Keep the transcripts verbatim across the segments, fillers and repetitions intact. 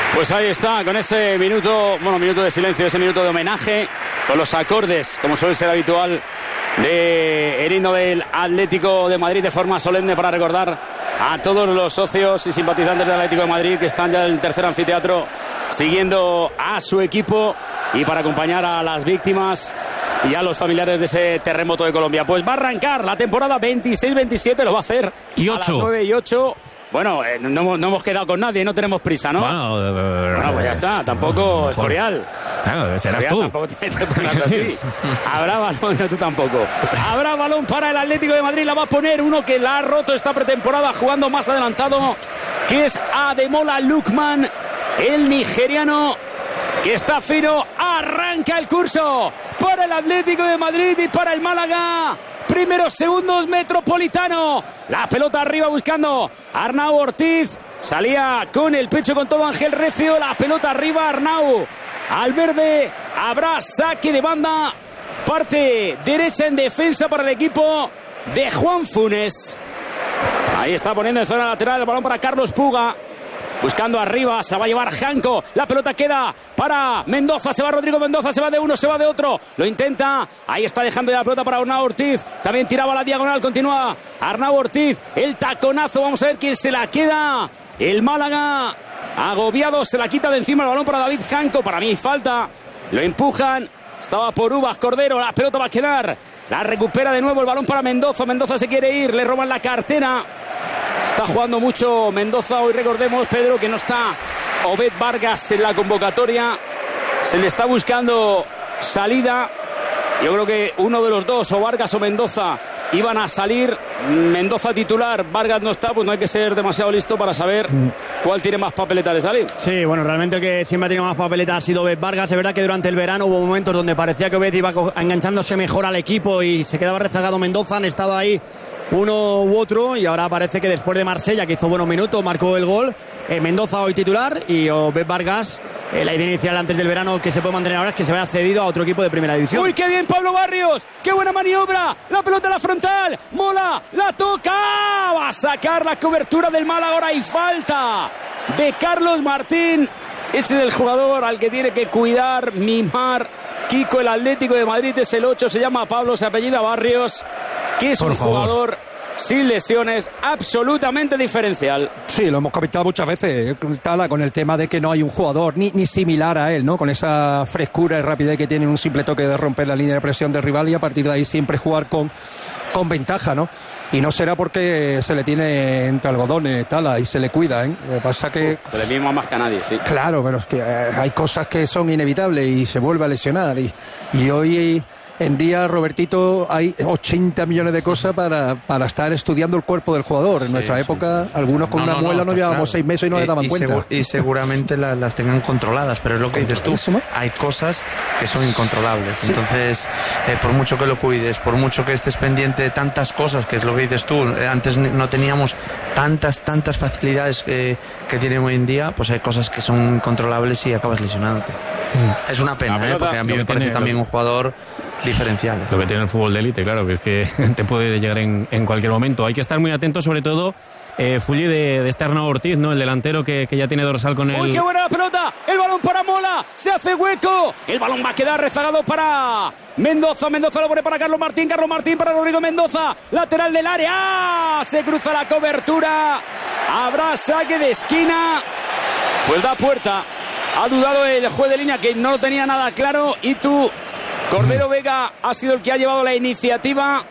Pues ahí está, con ese minuto, bueno, minuto de silencio, ese minuto de homenaje, con los acordes, como suele ser habitual, de el himno del Atlético de Madrid, de forma solemne para recordar a todos los socios y simpatizantes del Atlético de Madrid que están ya en el tercer anfiteatro siguiendo a su equipo y para acompañar a las víctimas y a los familiares de ese terremoto de Colombia. Pues va a arrancar la temporada veintiséis veintisiete, lo va a hacer y a las nueve y ocho. Bueno, eh, no, no hemos quedado con nadie, no tenemos prisa, ¿no? Bueno, eh, bueno pues ya está, tampoco es Escorial. Claro, serás Escorial, tú. Tampoco te, te pongas así. Habrá balón, no, tú tampoco. Habrá balón para el Atlético de Madrid, la va a poner uno que la ha roto esta pretemporada jugando más adelantado, que es Ademola Lookman, el nigeriano que está fino. Arranca el curso para el Atlético de Madrid y para el Málaga. Primeros segundos, Metropolitano. La pelota arriba buscando Arnau Ortiz. Salía con el pecho con todo Ángel Recio. La pelota arriba, Arnau. Al verde habrá saque de banda. Parte derecha en defensa para el equipo de Juan Funes. Ahí está poniendo en zona lateral el balón para Carlos Puga. Buscando arriba, se va a llevar Janko. La pelota queda para Mendoza. Se va Rodrigo Mendoza, se va de uno, se va de otro. Lo intenta. Ahí está dejando ya la pelota para Arnau Ortiz. También tiraba la diagonal, continúa Arnau Ortiz. El taconazo, vamos a ver quién se la queda. El Málaga, agobiado, se la quita de encima el balón para David Janko. Para mí falta. Lo empujan. Estaba por Uvas Cordero. La pelota va a quedar. La recupera de nuevo el balón para Mendoza. Mendoza se quiere ir. Le roban la cartera. Está jugando mucho Mendoza. Hoy recordemos, Pedro, que no está Obed Vargas en la convocatoria. Se le está buscando salida. Yo creo que uno de los dos, o Vargas o Mendoza, iban a salir. Mendoza titular, Vargas no está, pues no hay que ser demasiado listo para saber cuál tiene más papeleta de salir. Sí, bueno, realmente el que siempre ha tenido más papeleta ha sido Obed Vargas. Es verdad que durante el verano hubo momentos donde parecía que Obed iba enganchándose mejor al equipo y se quedaba rezagado Mendoza. Han estado ahí uno u otro y ahora parece que después de Marsella, que hizo buenos minutos, marcó el gol, eh, Mendoza hoy titular y Obed Vargas, eh, la idea inicial antes del verano que se puede mantener ahora es que se vaya cedido a otro equipo de primera división. ¡Uy, qué bien Pablo Barrios! ¡Qué buena maniobra! La pelota en la frontal, Mola, la toca, va a sacar la cobertura del Málaga ahora y falta de Carlos Martín. Ese es el jugador al que tiene que cuidar, mimar Kiko, el Atlético de Madrid. Es el ocho, se llama Pablo, se apellida Barrios, que es Por un favor. jugador sin lesiones, absolutamente diferencial. Sí, lo hemos comentado muchas veces, Tala, con el tema de que no hay un jugador ni, ni similar a él, ¿no? Con esa frescura y rapidez que tiene un simple toque de romper la línea de presión del rival y a partir de ahí siempre jugar con, con ventaja, ¿no? Y no será porque se le tiene entre algodones, Tala, y se le cuida, ¿eh? Lo que pasa que... Se le misma más que a nadie, sí. Claro, pero es que eh, hay cosas que son inevitables y se vuelve a lesionar. Y, y hoy... En día, Robertito, hay ochenta millones de cosas para, para estar estudiando el cuerpo del jugador. En sí, nuestra sí, época, sí. algunos con no, una no, muela no, nos llevábamos claro. seis meses y no y, le daban y cuenta. Segu- y seguramente la, las tengan controladas, pero es lo que dices tú. Hay cosas que son incontrolables. Sí. Entonces, eh, por mucho que lo cuides, por mucho que estés pendiente de tantas cosas, que es lo que dices tú, eh, antes no teníamos tantas, tantas facilidades que, que tienen hoy en día, pues hay cosas que son incontrolables y acabas lesionándote. Mm. Es una pena, ¿eh? Porque a mí me parece también un jugador diferencial. Lo que tiene el fútbol de élite, claro, que es que te puede llegar en, en cualquier momento. Hay que estar muy atento, sobre todo, eh, Fulli, de, de este Arnau Ortiz, ¿no? El delantero que, que ya tiene dorsal con el... ¡Uy, qué buena la pelota! El balón para Mola, se hace hueco. El balón va a quedar rezagado para Mendoza. Mendoza lo pone para Carlos Martín. Carlos Martín para Rodrigo Mendoza. Lateral del área. ¡Ah! Se cruza la cobertura. Habrá saque de esquina. Pues da puerta. Ha dudado el juez de línea, que no lo tenía nada claro. Y tú... Cordero Vega ha sido el que ha llevado la iniciativa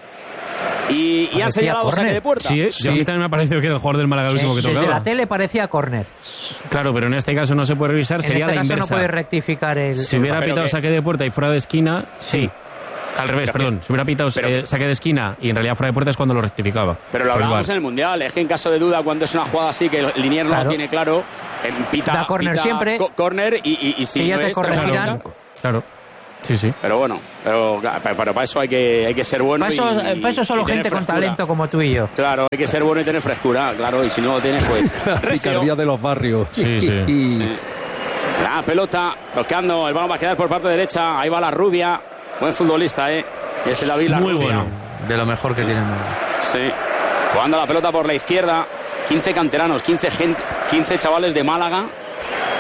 y, y ha señalado saque de puerta. Sí, sí, a mí también me ha parecido que era el jugador del Málaga el último que tocaba. Desde la tele parecía córner. Claro, pero en este caso no se puede revisar, en sería este la caso inversa. No puede rectificar el... Si hubiera pitado que... saque de puerta y fuera de esquina, sí. sí. Al revés, pero, perdón. Si hubiera pitado pero, eh, saque de esquina y en realidad fuera de puerta es cuando lo rectificaba. Pero lo hablábamos en el Mundial. Es que en caso de duda, cuando es una jugada así, que el linier no claro. lo tiene claro, en pita, da córner pita siempre. Co- córner y, y, y si y ya no te es... corregirán. Claro. claro. Sí, sí. Pero bueno, pero, pero para eso hay que, hay que ser bueno. Para eso, y, para eso solo gente con talento como tú y yo. Claro, hay que ser bueno y tener frescura, claro, y si no lo tienes, pues... Picardía de los barrios. Sí, sí. sí. La pelota, tocando, el balón va a quedar por parte derecha, ahí va la Rubia, buen futbolista, ¿eh? Este David la Muy Rubia. bueno. De lo mejor que tienen. Sí. Jugando la pelota por la izquierda, quince canteranos, quince, gente, quince chavales de Málaga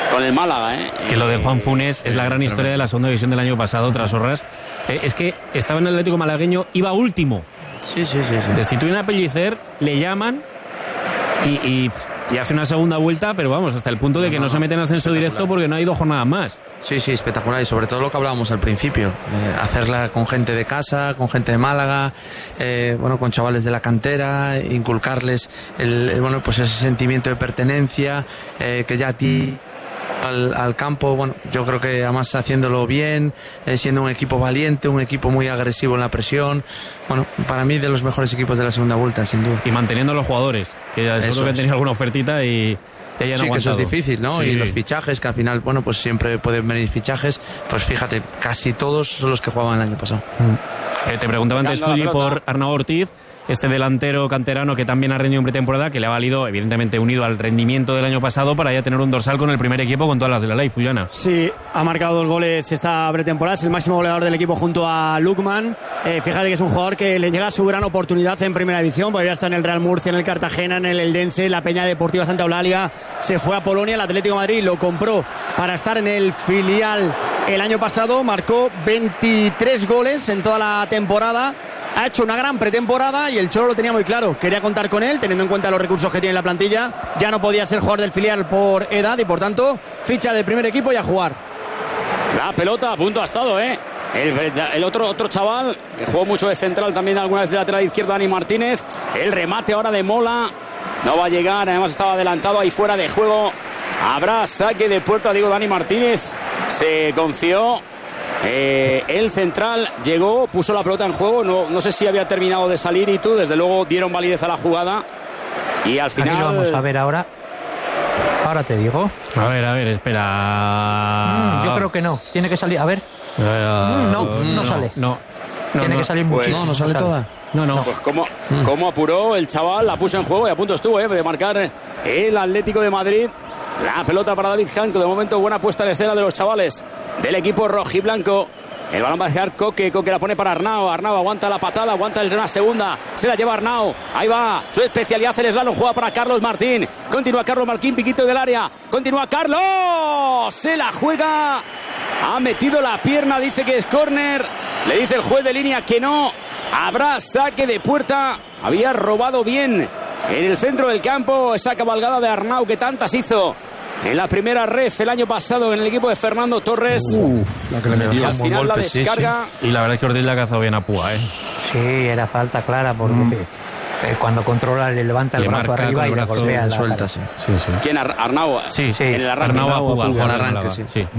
con el Málaga, ¿eh? Es que lo de Juan Funes es la gran historia de la segunda división del año pasado, tras Horras. Eh, es que estaba en el Atlético malagueño, iba último. Sí, sí, sí, sí. Destituyen a Pellicer, le llaman y, y, y hace una segunda vuelta, pero vamos, hasta el punto de que no, no se mete en ascenso directo porque no ha ido jornadas más. Sí, sí, espectacular. Y sobre todo lo que hablábamos al principio, eh, hacerla con gente de casa, con gente de Málaga, eh, bueno, con chavales de la cantera, inculcarles el, el bueno, pues ese sentimiento de pertenencia, eh, que ya a ti al, al campo, bueno, yo creo que además haciéndolo bien, eh, siendo un equipo valiente, un equipo muy agresivo en la presión, bueno, para mí de los mejores equipos de la segunda vuelta, sin duda. Y manteniendo a los jugadores, que ya seguro que han tenido alguna ofertita y ella no sí, que eso es difícil, ¿no? Sí. Y los fichajes, que al final, bueno, pues siempre pueden venir fichajes, pues fíjate, casi todos son los que jugaban el año pasado. Mm. Eh, te preguntaba antes, Fulli, por Arnau Ortiz, este delantero canterano que también ha rendido en pretemporada, que le ha valido, evidentemente, unido al rendimiento del año pasado para ya tener un dorsal con el primer equipo con todas las de la ley, Fullana. Sí, ha marcado dos goles esta pretemporada, es el máximo goleador del equipo junto a Lukman. Eh, fíjate que es un jugador que le llega su gran oportunidad en primera división, porque ya está en el Real Murcia, en el Cartagena, en el Eldense, la Peña Deportiva Santa Eulalia, se fue a Polonia, el Atlético de Madrid lo compró para estar en el filial el año pasado, marcó veintitrés goles en toda la temporada. Ha hecho una gran pretemporada y el Cholo lo tenía muy claro. Quería contar con él, teniendo en cuenta los recursos que tiene la plantilla. Ya no podía ser jugador del filial por edad y, por tanto, ficha del primer equipo y a jugar. La pelota a punto ha estado, ¿eh? El, el otro, otro chaval que jugó mucho de central, también alguna vez de lateral izquierdo, Dani Martínez. El remate ahora de Mola. No va a llegar, además estaba adelantado ahí fuera de juego. Habrá saque de puerta, digo, Dani Martínez. Se confió. Eh, el central llegó, puso la pelota en juego, no, no sé si había terminado de salir y tú, desde luego dieron validez a la jugada y al final... Aquí lo vamos a ver ahora. Ahora te digo. A ver, a ver, espera. Mm, yo creo que no, tiene que salir, a ver. Uh, no, no, no sale. No, no tiene no, que salir pues, muchísimo. No, no sale toda. No, no. Pues cómo, cómo apuró el chaval, la puso en juego y a punto estuvo eh, de marcar el Atlético de Madrid. La pelota para David Janco, de momento buena puesta en escena de los chavales del equipo rojiblanco. El balón va a dejar Coque, Coque la pone para Arnau, Arnau aguanta la patada, aguanta el una segunda, se la lleva Arnau, ahí va, su especialidad el slalom, juega para Carlos Martín, continúa Carlos Martín, piquito del área, continúa Carlos, se la juega, ha metido la pierna, dice que es córner, le dice el juez de línea que no, habrá saque de puerta, había robado bien en el centro del campo esa cabalgada de Arnau que tantas hizo en la primera ref el año pasado en el equipo de Fernando Torres. Uf, la que le metió. Al final golpe, la descarga. Sí, sí. Y la verdad es que Ortiz le ha cazado bien a Púa, ¿eh? Sí, era falta clara porque mm. eh, cuando controla le levanta el le brazo arriba y le golpea la suelta. Sí. Sí, sí. ¿Quién? Ar Arnau. Sí, sí. En el arranque. Arnau a Púa, Púa, al arranque, sí. sí.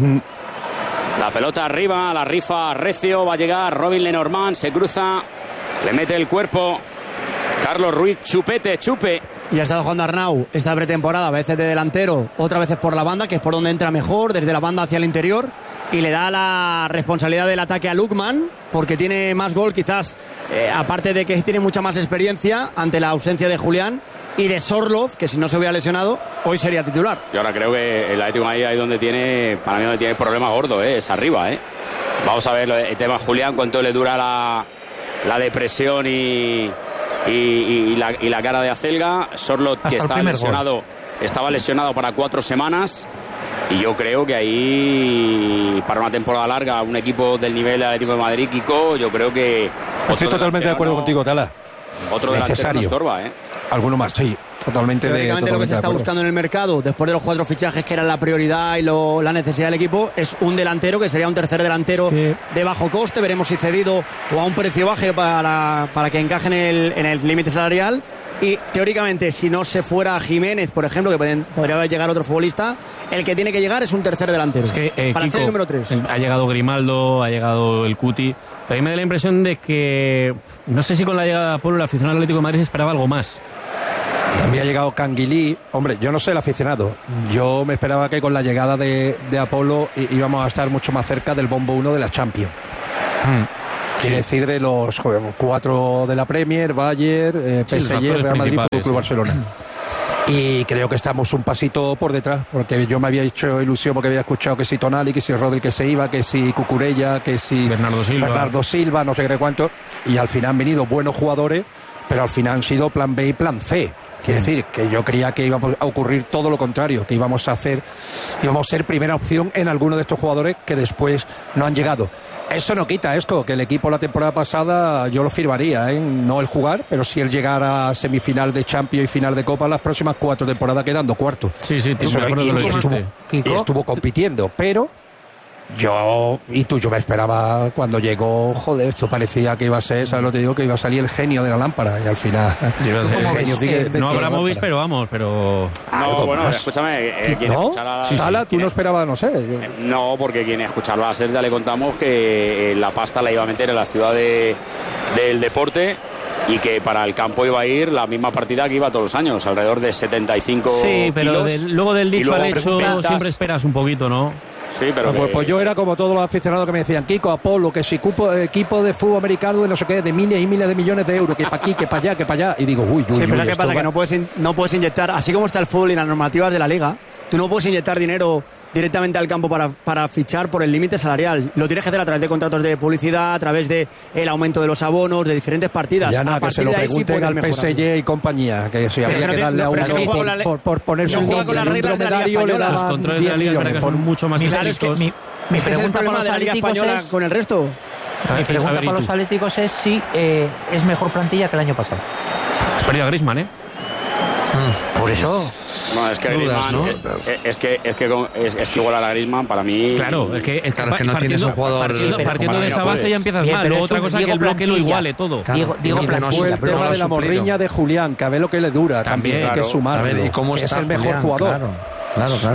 La pelota arriba, la rifa recio, va a llegar Robin Lenormand, se cruza, le mete el cuerpo. Carlos Ruiz, chupete, chupe. Y ha estado jugando Arnau esta pretemporada, a veces de delantero, otras veces por la banda, que es por donde entra mejor, desde la banda hacia el interior, y le da la responsabilidad del ataque a Lukman, porque tiene más gol quizás, eh, aparte de que tiene mucha más experiencia ante la ausencia de Julián y de Sorloz, que si no se hubiera lesionado, hoy sería titular. Y ahora creo que el Atlético ahí, ahí donde tiene, para mí donde tiene problema gordo, ¿eh? Es arriba, ¿eh? Vamos a ver el tema Julián, cuánto le dura la, la depresión y... Y, y, y, la, y la cara de Acelga. Sorloth, que está lesionado, gol. estaba lesionado para cuatro semanas. Y yo creo que ahí, para una temporada larga, un equipo del nivel del Atlético de Madrid, Kiko, yo creo que... Estoy totalmente de acuerdo no, contigo, Tala. Otro delantero no estorba, ¿eh? Alguno más, sí. Totalmente de Teóricamente lo que se está buscando en el mercado, después de los cuatro fichajes que eran la prioridad y lo, la necesidad del equipo, es un delantero que sería un tercer delantero sí. de bajo coste. Veremos si cedido o a un precio bajo para, para que encaje en el en el límite salarial. Y teóricamente, si no se fuera Jiménez, por ejemplo, que pueden, podría llegar otro futbolista, el que tiene que llegar es un tercer delantero. Es que, eh, para Kiko, ser el número tres. Ha llegado Grimaldo, ha llegado el Cuti. A mí me da la impresión de que, no sé si con la llegada de Apolo, el aficionado del Atlético de Madrid esperaba algo más. También ha llegado Canguilí. Hombre, yo no sé el aficionado. Yo me esperaba que con la llegada de, de Apolo íbamos a estar mucho más cerca del bombo uno de la Champions. Hmm. Quiere sí. decir de los cuatro de la Premier, Bayern, eh, P S G, sí, Real Madrid, Fútbol Club Barcelona. Y creo que estamos un pasito por detrás, porque yo me había hecho ilusión porque había escuchado que si Tonali, que si Rodri que se iba, que si Cucurella, que si Bernardo Silva, Bernardo Silva, no sé qué cuánto. Y al final han venido buenos jugadores, pero al final han sido plan B y plan C. Quiere decir que yo creía que iba a ocurrir todo lo contrario, que íbamos a hacer, íbamos a ser primera opción en alguno de estos jugadores que después no han llegado. Eso no quita, Esco, que el equipo la temporada pasada yo lo firmaría, ¿eh? No el jugar, pero si el llegar a semifinal de Champions y final de Copa las próximas cuatro temporadas quedando cuarto. Sí, sí, tío, Eso, me acuerdo y, de lo y que estuvo, dijiste. y estuvo compitiendo, pero yo, y tú, yo me esperaba cuando llegó, joder, esto parecía que iba a ser, ¿sabes lo que te digo? Que iba a salir el genio de la lámpara y al final el genio sigue dentro No de la habrá móvil, lámpara. pero vamos, pero... No, bueno, escúchame, eh, quien ¿No? escuchará... Sí, Sala, tú no esperabas, no sé. Yo... No, porque quien escuchará a ser, ya le contamos que eh, la pasta la iba a meter en la ciudad de, del deporte y que para el campo iba a ir la misma partida que iba todos los años, alrededor de setenta y cinco Sí, pero kilos, del- luego del dicho luego al hecho ventas. siempre esperas un poquito, ¿no? Sí, pero Pues, que- pues yo era como todos los aficionados que me decían, Kiko, Apolo, que si cupo, equipo de fútbol americano de no sé qué, de miles y miles de millones de euros, que para aquí, que para allá, que para allá. Y digo, uy, uy, Sí, uy, pero ¿qué esto pasa? va- Que no puedes, in- no puedes inyectar, así como está el fútbol y las normativas de la liga, tú no puedes inyectar dinero directamente al campo para, para fichar por el límite salarial. Lo tienes que hacer a través de contratos de publicidad, a través de el aumento de los abonos, de diferentes partidas. Ya A nada, que partir se lo de ahí sí pregunten puedes al mejorar. P S G y compañía, que si habría no que te- darle a no, uno pero es que no juega por, con la- por, por ponerse no un, juega con las un reglas de la Liga dromedario le Española. Los daban controles de la diez liga millones. son mucho más Mi, Claro, es que estrictos. mi, mi Es que ese es el pregunta para problema los de la Liga atléticos Española es... con el resto. Mi pregunta A ver, ¿y para tú? los atléticos es si eh, es mejor plantilla que el año pasado. Has perdido a Griezmann, ¿eh? Por eso... No, es que Dudas, Griezmann, ¿no? eh, es que es que con- es, es que igualar a Griezmann para mí. Claro, es que, es que, Claro, es que no partiendo, tienes un jugador- partiendo, Pero partiendo como de no esa base puedes. ya empiezas Bien, mal. pero Luego es otra un cosa que Diego el bloque lo plantilla. iguale todo. Claro, Diego, Diego y que no plantilla, Fue el pero tema no de la suplido. morriña de Julián, que a ver lo que le dura también, También, hay que claro. sumarlo. A ver, ¿y cómo que está es el mejor Julián? jugador. Claro, claro, claro.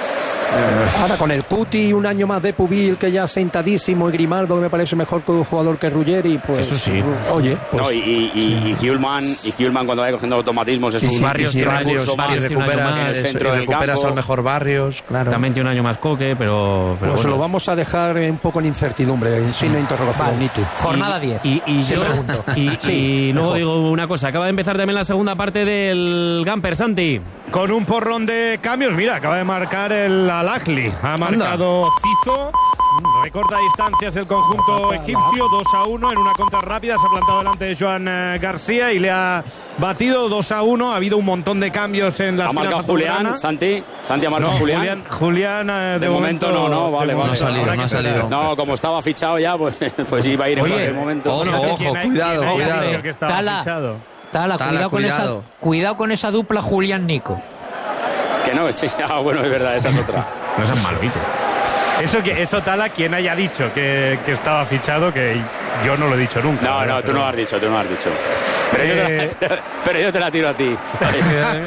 Ahora con el Cuti un año más de Pubil que ya sentadísimo y Grimaldo que me parece mejor que un jugador que Ruggeri, pues Eso sí. oye, pues No, y, y, y, y Hjulman, y Hjulman cuando vaya cogiendo automatismos es Y un si, Barrios y si tiene Barrios, recurso más, y tiene un año recuperas, más, en el eso, centro y del recuperas campo. al mejor Barrios, claro. También tiene un año más Coque, pero... pero pues bueno. lo vamos a dejar un poco en incertidumbre, en signo de interrogación, Vale. Nitu. Jornada diez. Y, y, Sí, yo- pregunto. y, Sí, y luego mejor. digo una cosa, acaba de empezar también la segunda parte del Gamper, Santi. Con un porrón de cambios, mira, acaba de marcar el Al-Ahly. Ha marcado Cizo. Recorta distancias el conjunto egipcio, dos a uno en una contra rápida. Se ha plantado delante de Joan eh, García y le ha batido dos a uno. Ha habido un montón de cambios en las Ha marcado filas Julián, azulgranas. Santi. Santi ha marcado No, Julián. Julián, Julián, eh, de, De momento no, no, vale, de vale. momento No ha salido, habrá no que ha salido. esperar. No, como estaba fichado ya, pues, pues iba a ir en Oye, cualquier momento. ojo, No sé ojo, quién hay- cuidado, quién haya cuidado. dicho que estaba Tala. fichado. Tala, Tala, cuidado, con cuidado. esa, cuidado con esa dupla Julián-Nico. Que no, sí, ah, bueno, es verdad, esa es otra. No seas malvito. Eso, que, eso Tala, quien haya dicho que, que estaba fichado, que yo no lo he dicho nunca. No, ¿verdad? no, tú Pero- no lo has dicho, tú no lo has dicho. Pero, yo, te Eh, la, pero yo te la tiro a ti. ¿sabes?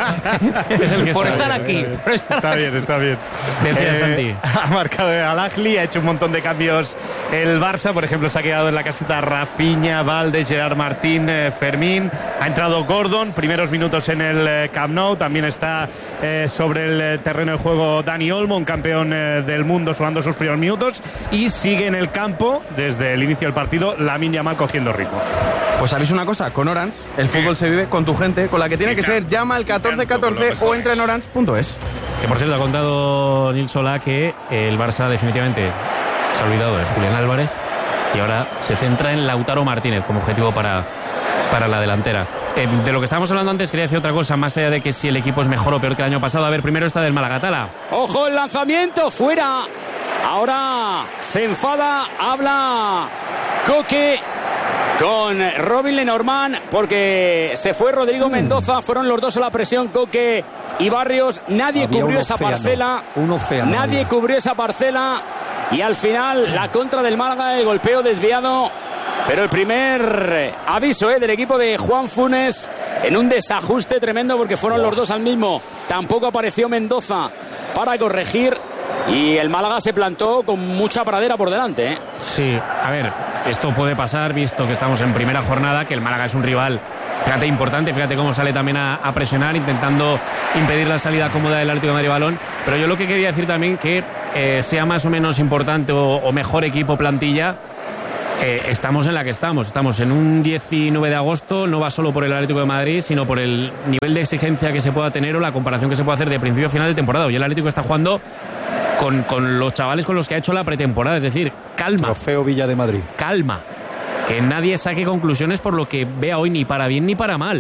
Es el que Por está estar bien. aquí. Por estar Está bien, está bien. Decía Santi. Ha marcado el Al-Ahly, ha hecho un montón de cambios el Barça. Por ejemplo, se ha quedado en la caseta Rafinha, Valde, Gerard Martín, eh, Fermín. Ha entrado Gordon, primeros minutos en el eh, Camp Nou. También está eh, sobre el eh, terreno de juego Dani Olmo, un campeón eh, del mundo, sumando sus primeros minutos. Y sigue en el campo, desde el inicio del partido, Lamine Yamal cogiendo ritmo. Pues sabéis una cosa, con Orange el fútbol se vive con tu gente, con la que tiene que ser. Llama al catorce catorce o entra en orange punto es. Que por cierto ha contado Nil Solá que el Barça definitivamente se ha olvidado de Julián Álvarez y ahora se centra en Lautaro Martínez como objetivo para, para la delantera. Eh, de lo que estábamos hablando antes quería decir otra cosa, más allá de que si el equipo es mejor o peor que el año pasado. A ver, primero está del Malagatala. Ojo, el lanzamiento fuera. Ahora se enfada, habla Coque con Robin Lenormand porque se fue Rodrigo Mendoza, fueron los dos a la presión, Coque y Barrios, nadie Había cubrió un esa océano, parcela, un océano nadie había. cubrió esa parcela y al final la contra del Málaga, el golpeo desviado, pero el primer aviso eh, del equipo de Juan Funes en un desajuste tremendo porque fueron los dos al mismo, tampoco apareció Mendoza para corregir. Y el Málaga se plantó con mucha pradera por delante, ¿eh? Sí, a ver, esto puede pasar visto que estamos en primera jornada, que el Málaga es un rival, fíjate, importante, fíjate cómo sale también a, a presionar, intentando impedir la salida cómoda del Atlético de Madrid balón. Pero yo lo que quería decir también que eh, sea más o menos importante o, o mejor equipo plantilla, eh, estamos en la que estamos. Estamos en un diecinueve de agosto, no va solo por el Atlético de Madrid, sino por el nivel de exigencia que se pueda tener o la comparación que se puede hacer de principio a final de temporada. Hoy el Atlético está jugando con, con los chavales con los que ha hecho la pretemporada, es decir, calma. Trofeo Villa de Madrid. Calma. Que nadie saque conclusiones por lo que vea hoy, ni para bien ni para mal.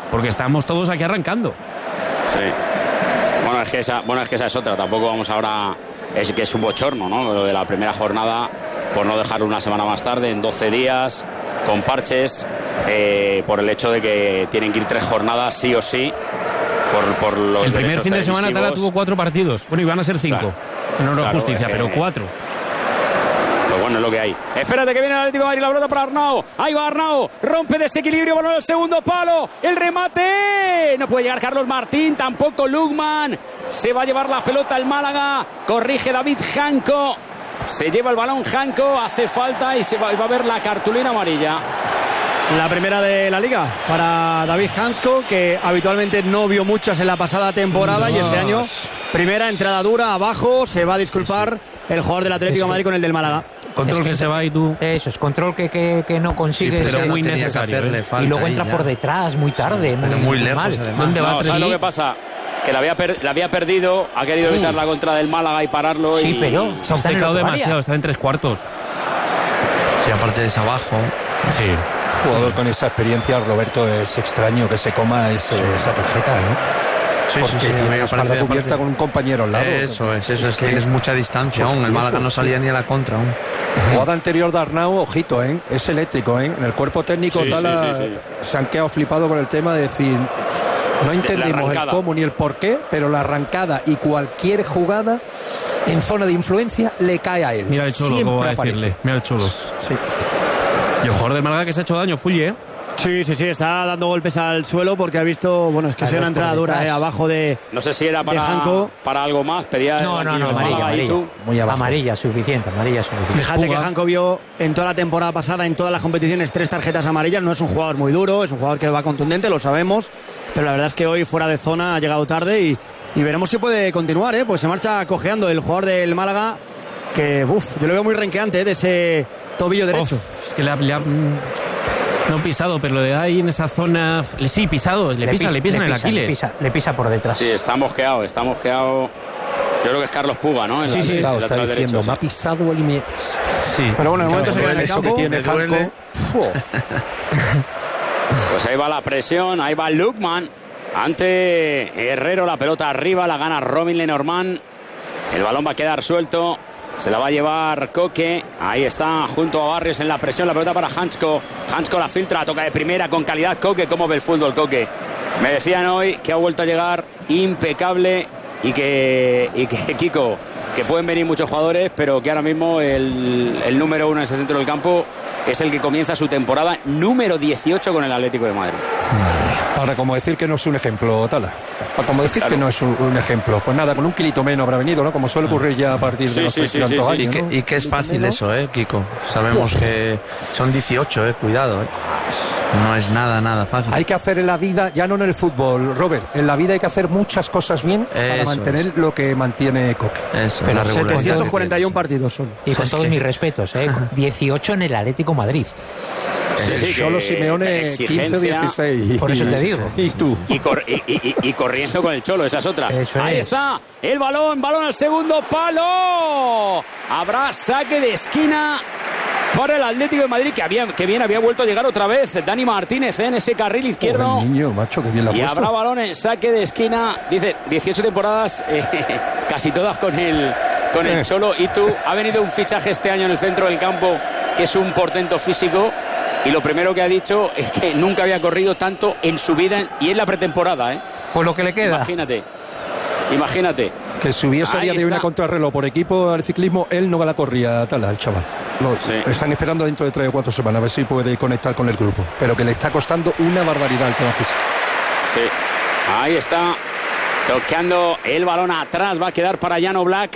porque estamos todos aquí arrancando. Sí. Bueno, es que esa, bueno, es que esa es otra. Tampoco vamos ahora... Es que es un bochorno, ¿no? Lo de la primera jornada, por no dejarlo una semana más tarde, en doce días, con parches, eh, por el hecho de que tienen que ir tres jornadas sí o sí. Por, por los el primer fin de semana Tala tuvo cuatro partidos. Bueno, iban a ser cinco. Claro. No, no claro, justicia, pero cuatro. Pues bueno, es lo que hay. Espérate que viene el Atlético de Madrid, la pelota para Arnau. Ahí va Arnau, rompe desequilibrio, balón al segundo palo. El remate. No puede llegar Carlos Martín, tampoco Lukman. Se va a llevar la pelota el Málaga. Corrige David Janko. Se lleva el balón Janko, hace falta y se va, va a ver la cartulina amarilla. La primera de la Liga para David Janko, que habitualmente no vio muchas en la pasada temporada. Dios. Y este año, primera entrada dura, abajo, se va a disculpar el jugador del Atlético de Madrid con el del Málaga. Control es que, que se va y tú... Eso es, control que, que, que no consigues. Sí, pero muy necesario. ¿eh? Y luego entra por detrás, muy tarde. Sí, muy, muy lejos, mal. Además. ¿Dónde va? No, ¿sabes lo que pasa? Que la había, per- la había perdido, ha querido evitar sí. la contra del Málaga y pararlo. Sí, y... pero se ha obcecado demasiado, está en tres cuartos. Sí, aparte de ese abajo. Sí. Un jugador con esa experiencia, Roberto, es extraño que se coma ese, sí. esa tarjeta, ¿no? Sí, porque sí, sí, tiene la espalda cubierta con un compañero al lado. Eso es, eso es, es tienes mucha distancia aún. El Málaga no salía ni a la contra aún. La jugada anterior de Arnau, ojito, ¿eh? Es eléctrico, ¿eh? En el cuerpo técnico sí, Tala sí, sí, sí. se han quedado flipados con el tema de decir, no entendemos el cómo ni el por qué, pero la arrancada y cualquier jugada en zona de influencia le cae a él. Mira el Cholo, como va a decirle. Mira el Cholo. Sí. Y el jugador del Málaga que se ha hecho daño, Fulli, ¿eh? Sí, sí, sí, está dando golpes al suelo porque ha visto, bueno, es que es una entrada dura, eh, abajo de... No sé si era para, para algo más, pedía... No, no, no, amarilla, amarilla. Muy abajo. Amarilla, suficiente, amarilla suficiente. Fíjate que Janko vio en toda la temporada pasada, en todas las competiciones, tres tarjetas amarillas. No es un jugador muy duro, es un jugador que va contundente, lo sabemos, pero la verdad es que hoy fuera de zona ha llegado tarde y, y veremos si puede continuar, ¿eh? Pues se marcha cojeando el jugador del Málaga, que, uff, yo lo veo muy renqueante, ¿eh? De ese tobillo derecho. Uf, es que le ha... Le ha... No pisado, pero lo de ahí en esa zona... Sí, pisado, le, le pisa, pisa, le pisa en el Aquiles. Le pisa, le pisa por detrás. Sí, está mosqueado, está mosqueado. Yo creo que es Carlos Puga, ¿no? En sí, la, sí, la, está diciendo, derecho, me ha pisado el... Me... Sí. Pero bueno, de momento se queda en el campo. Que tiene Janko. Pues ahí va la presión, ahí va Lukman. Ante Herrero, la pelota arriba, la gana Robin Lenormand. El balón va a quedar suelto. Se la va a llevar Coque. Ahí está, junto a Barrios en la presión. La pelota para Hansko. Hansko la filtra, toca de primera con calidad. Coque, ¿cómo ve el fútbol, Coque? Me decían hoy que ha vuelto a llegar impecable y que, y que Kiko, que pueden venir muchos jugadores, pero que ahora mismo el, el número uno en ese centro del campo es el que comienza su temporada número dieciocho con el Atlético de Madrid. Para como decir que no es un ejemplo, Tala. Para como decir claro. que no es un, un ejemplo. Pues nada, con un kilito menos habrá venido, ¿no? Como suele ocurrir ya a partir de sí, los sí, sí, sí, años, y, que, ¿no? y que es fácil eso, ¿eh, Kiko? Sabemos que son dieciocho, ¿eh? Cuidado, ¿eh? No es nada, nada fácil. Hay que hacer en la vida, ya no en el fútbol, Robert, en la vida hay que hacer muchas cosas bien para eso mantener es. Lo que mantiene Coque. Eso, pero setecientos cuarenta y uno partidos son. Y con es todos que... mis respetos, ¿eh? dieciocho en el Atlético Madrid. Sí, sí, solo Simeone quince dieciséis. Por eso te digo. Y tú. Y, cor, y, y, y corriendo con el Cholo, esa es otra. Eso Ahí es. está el balón, balón al segundo palo. Habrá saque de esquina para el Atlético de Madrid, que, había, que bien había vuelto a llegar otra vez. Dani Martínez en ese carril izquierdo. Oh, niño, macho, que bien la ha y puesto. Habrá balón en saque de esquina. Dice, dieciocho temporadas, eh, casi todas con el, con el Cholo. Y tú, ha venido un fichaje este año en el centro del campo, que es un portento físico. Y lo primero que ha dicho es que nunca había corrido tanto en su vida y en la pretemporada, ¿eh? Por lo que le queda. Imagínate. Imagínate. Que si hubiese día de una contrarreloj por equipo al ciclismo, él no la corría, Tala, el chaval. Lo, sí. Están esperando dentro de tres o cuatro semanas a ver si puede conectar con el grupo. Pero que le está costando una barbaridad el tema físico. Sí. Ahí está. Tocando el balón atrás. Va a quedar para Llano Black.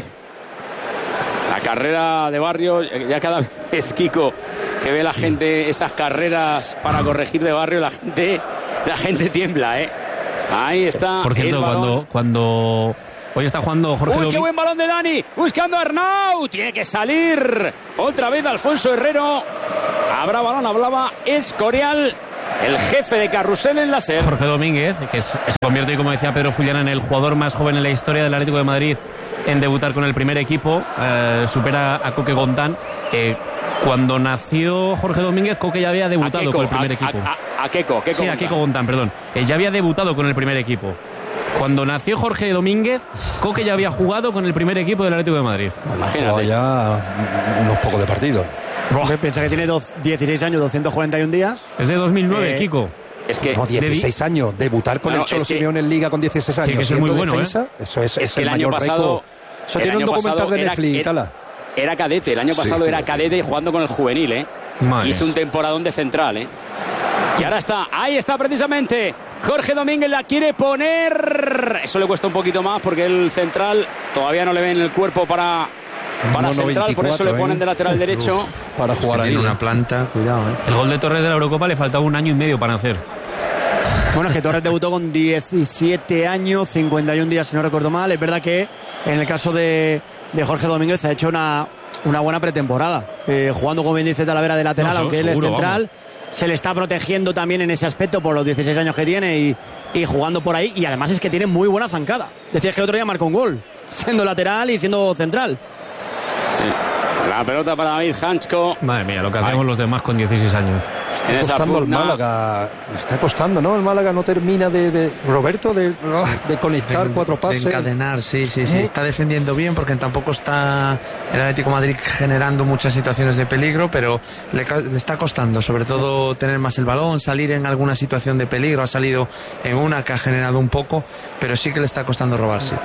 La carrera de Barrio, ya cada vez, Kiko, que ve la gente esas carreras para corregir de Barrio, la gente, la gente tiembla, ¿eh? Ahí está. Por cierto, cuando, cuando hoy está jugando Jorge. ¡Uy, Lobi... qué buen balón de Dani! Buscando a Arnau. Tiene que salir otra vez Alfonso Herrero. Habrá balón, hablaba Escorial. el jefe de carrusel en la SER. Jorge Domínguez, que es, se convierte, como decía Pedro Fullana, en el jugador más joven en la historia del Atlético de Madrid en debutar con el primer equipo, eh, supera a Coque Gontán. Eh, cuando nació Jorge Domínguez, Coque ya había debutado Keiko, con el primer a, equipo. A, a, a Keiko, Keiko sí, Gontán. a Keiko Gontán, perdón. Eh, ya había debutado con el primer equipo. Cuando nació Jorge Domínguez, Coque ya había jugado con el primer equipo del Atlético de Madrid. Imagínate. Ya unos pocos de partidos. Piensa que tiene dos, dieciséis años, doscientos cuarenta y un días. Es de dos mil nueve, Eh, Kiko. Es que No, dieciséis años. Debutar con No, el Cholo es que- Simeone en Liga con dieciséis años. Tiene que ser muy siendo bueno, defensa, ¿eh? Eso es, Es es que el el año mayor pasado- récord. Eso el tiene un año documental pasado de era- Netflix, era- Tala. Era cadete, el año pasado era cadete y jugando con el juvenil, ¿eh? Madre. Hizo un temporadón de central, ¿eh? Y ahora está, ahí está precisamente. Jorge Domínguez la quiere poner. Eso le cuesta un poquito más porque el central todavía no le ven el cuerpo para, para uno central, por eso le veinticuatro, ponen ¿eh? de lateral derecho. Uf, para jugar ahí. Tiene una planta, cuidado, ¿eh? El gol de Torres de la Eurocopa le faltaba un año y medio para hacer. Bueno, es que Torres debutó con diecisiete años, cincuenta y un días, si no recuerdo mal. Es verdad que en el caso de, de Jorge Domínguez ha hecho una, una buena pretemporada. Eh, jugando, como bien dice Talavera, de lateral, No, aunque él es seguro, central. Se le está protegiendo también en ese aspecto por los dieciséis años que tiene y, y jugando por ahí. Y además es que tiene muy buena zancada. Decías que el otro día marcó un gol, siendo lateral y siendo central. Sí. La pelota para David Hanchko. Madre mía, lo que hacemos los demás con dieciséis años. En Está esa costando el pugna. Málaga. Está costando, ¿no? El Málaga no termina de, de Roberto, de, de conectar de, cuatro de pases. encadenar, sí, sí, sí. ¿Eh? Está defendiendo bien porque tampoco está el Atlético de Madrid generando muchas situaciones de peligro, pero le, ca- le está costando, sobre todo tener más el balón, salir en alguna situación de peligro. Ha salido en una que ha generado un poco, pero sí que le está costando robarse.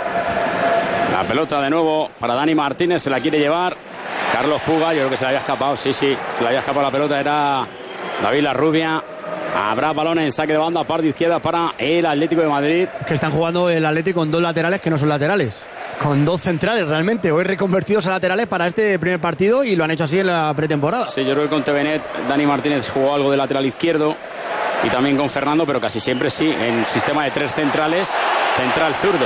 La pelota de nuevo para Dani Martínez, se la quiere llevar Carlos Puga. Yo creo que se le había escapado, sí, sí, se le había escapado la pelota, era David Larrubia. Habrá balón en saque de banda, parte izquierda para el Atlético de Madrid. Es que están jugando el Atlético con dos laterales que no son laterales. Con dos centrales realmente, hoy reconvertidos a laterales para este primer partido y lo han hecho así en la pretemporada. Sí, yo creo que con Tevenet Dani Martínez jugó algo de lateral izquierdo y también con Fernando, pero casi siempre sí, en sistema de tres centrales, central zurdo.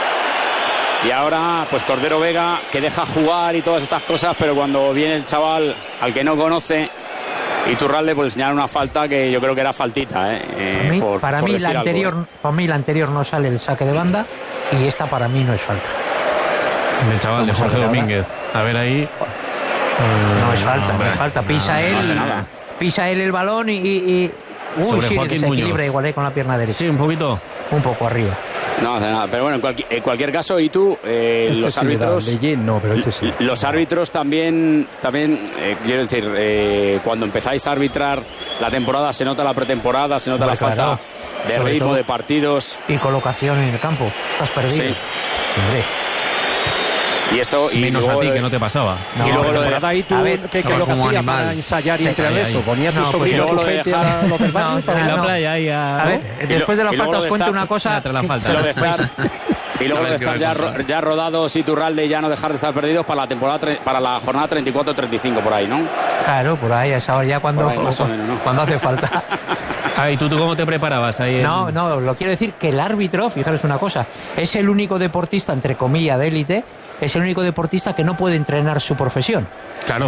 Y ahora, pues Cordero Vega, que deja jugar y todas estas cosas, pero cuando viene el chaval al que no conoce, Iturralde, pues le señala una falta que yo creo que era faltita, ¿eh? Eh, Para mí, por- para, por mí decir la algo, anterior, ¿eh? para mí la anterior no sale el saque de banda y esta para mí no es falta. El chaval de Vamos a Jorge ver ahora. Domínguez. A ver ahí. No es falta, no hombre. es falta. Pisa No, él, no hace nada. pisa él el balón y, y, y- uy, Sobre sí, Joaquín desequilibra Muñoz. igual eh, con la pierna derecha. Sí, un poquito. Un poco arriba. No hace nada, pero bueno, en, cualquier, en cualquier caso, y tú, eh, Este los sí le da, árbitros... Leyen no, pero este sí. Los árbitros también, también eh, quiero decir, eh, cuando empezáis a arbitrar la temporada, se nota la pretemporada, se nota Hombre, la falta claro. de Sobre ritmo todo. de partidos. Y colocación en el campo. Estás perdido. Sí. Hombre. Y esto, y Menos luego a ti, lo de- que no te pasaba. y luego lo de- Temporada ahí tú, a ver, ¿qué, qué es estaba lo que como hacías animal. para ensayar y entrenar Ahí, eso? ahí. Ponía tu No, pues sobrino, luego tu lo de gente dejar- a los del barrio No, para- en la playa ahí a... A ver, Y lo- después de la y luego falta lo os de cuento estar- una cosa. Tras la falta. lo de estar, y luego A de ver qué estar va ya, a pasar. ro- ya rodados Iturralde y ya no dejar de estar perdidos para la temporada tre- para la jornada treinta y cuatro treinta y cinco por ahí, ¿no? Claro, por ahí, a esa hora ya cuando, Por ahí, más o menos, ¿no? cuando hace falta. Ah, ¿y tú, tú cómo te preparabas ahí? en- No, no, lo quiero decir que el árbitro, fijaros una cosa, es el único deportista, entre comillas, de élite, es el único deportista que no puede entrenar su profesión. Claro.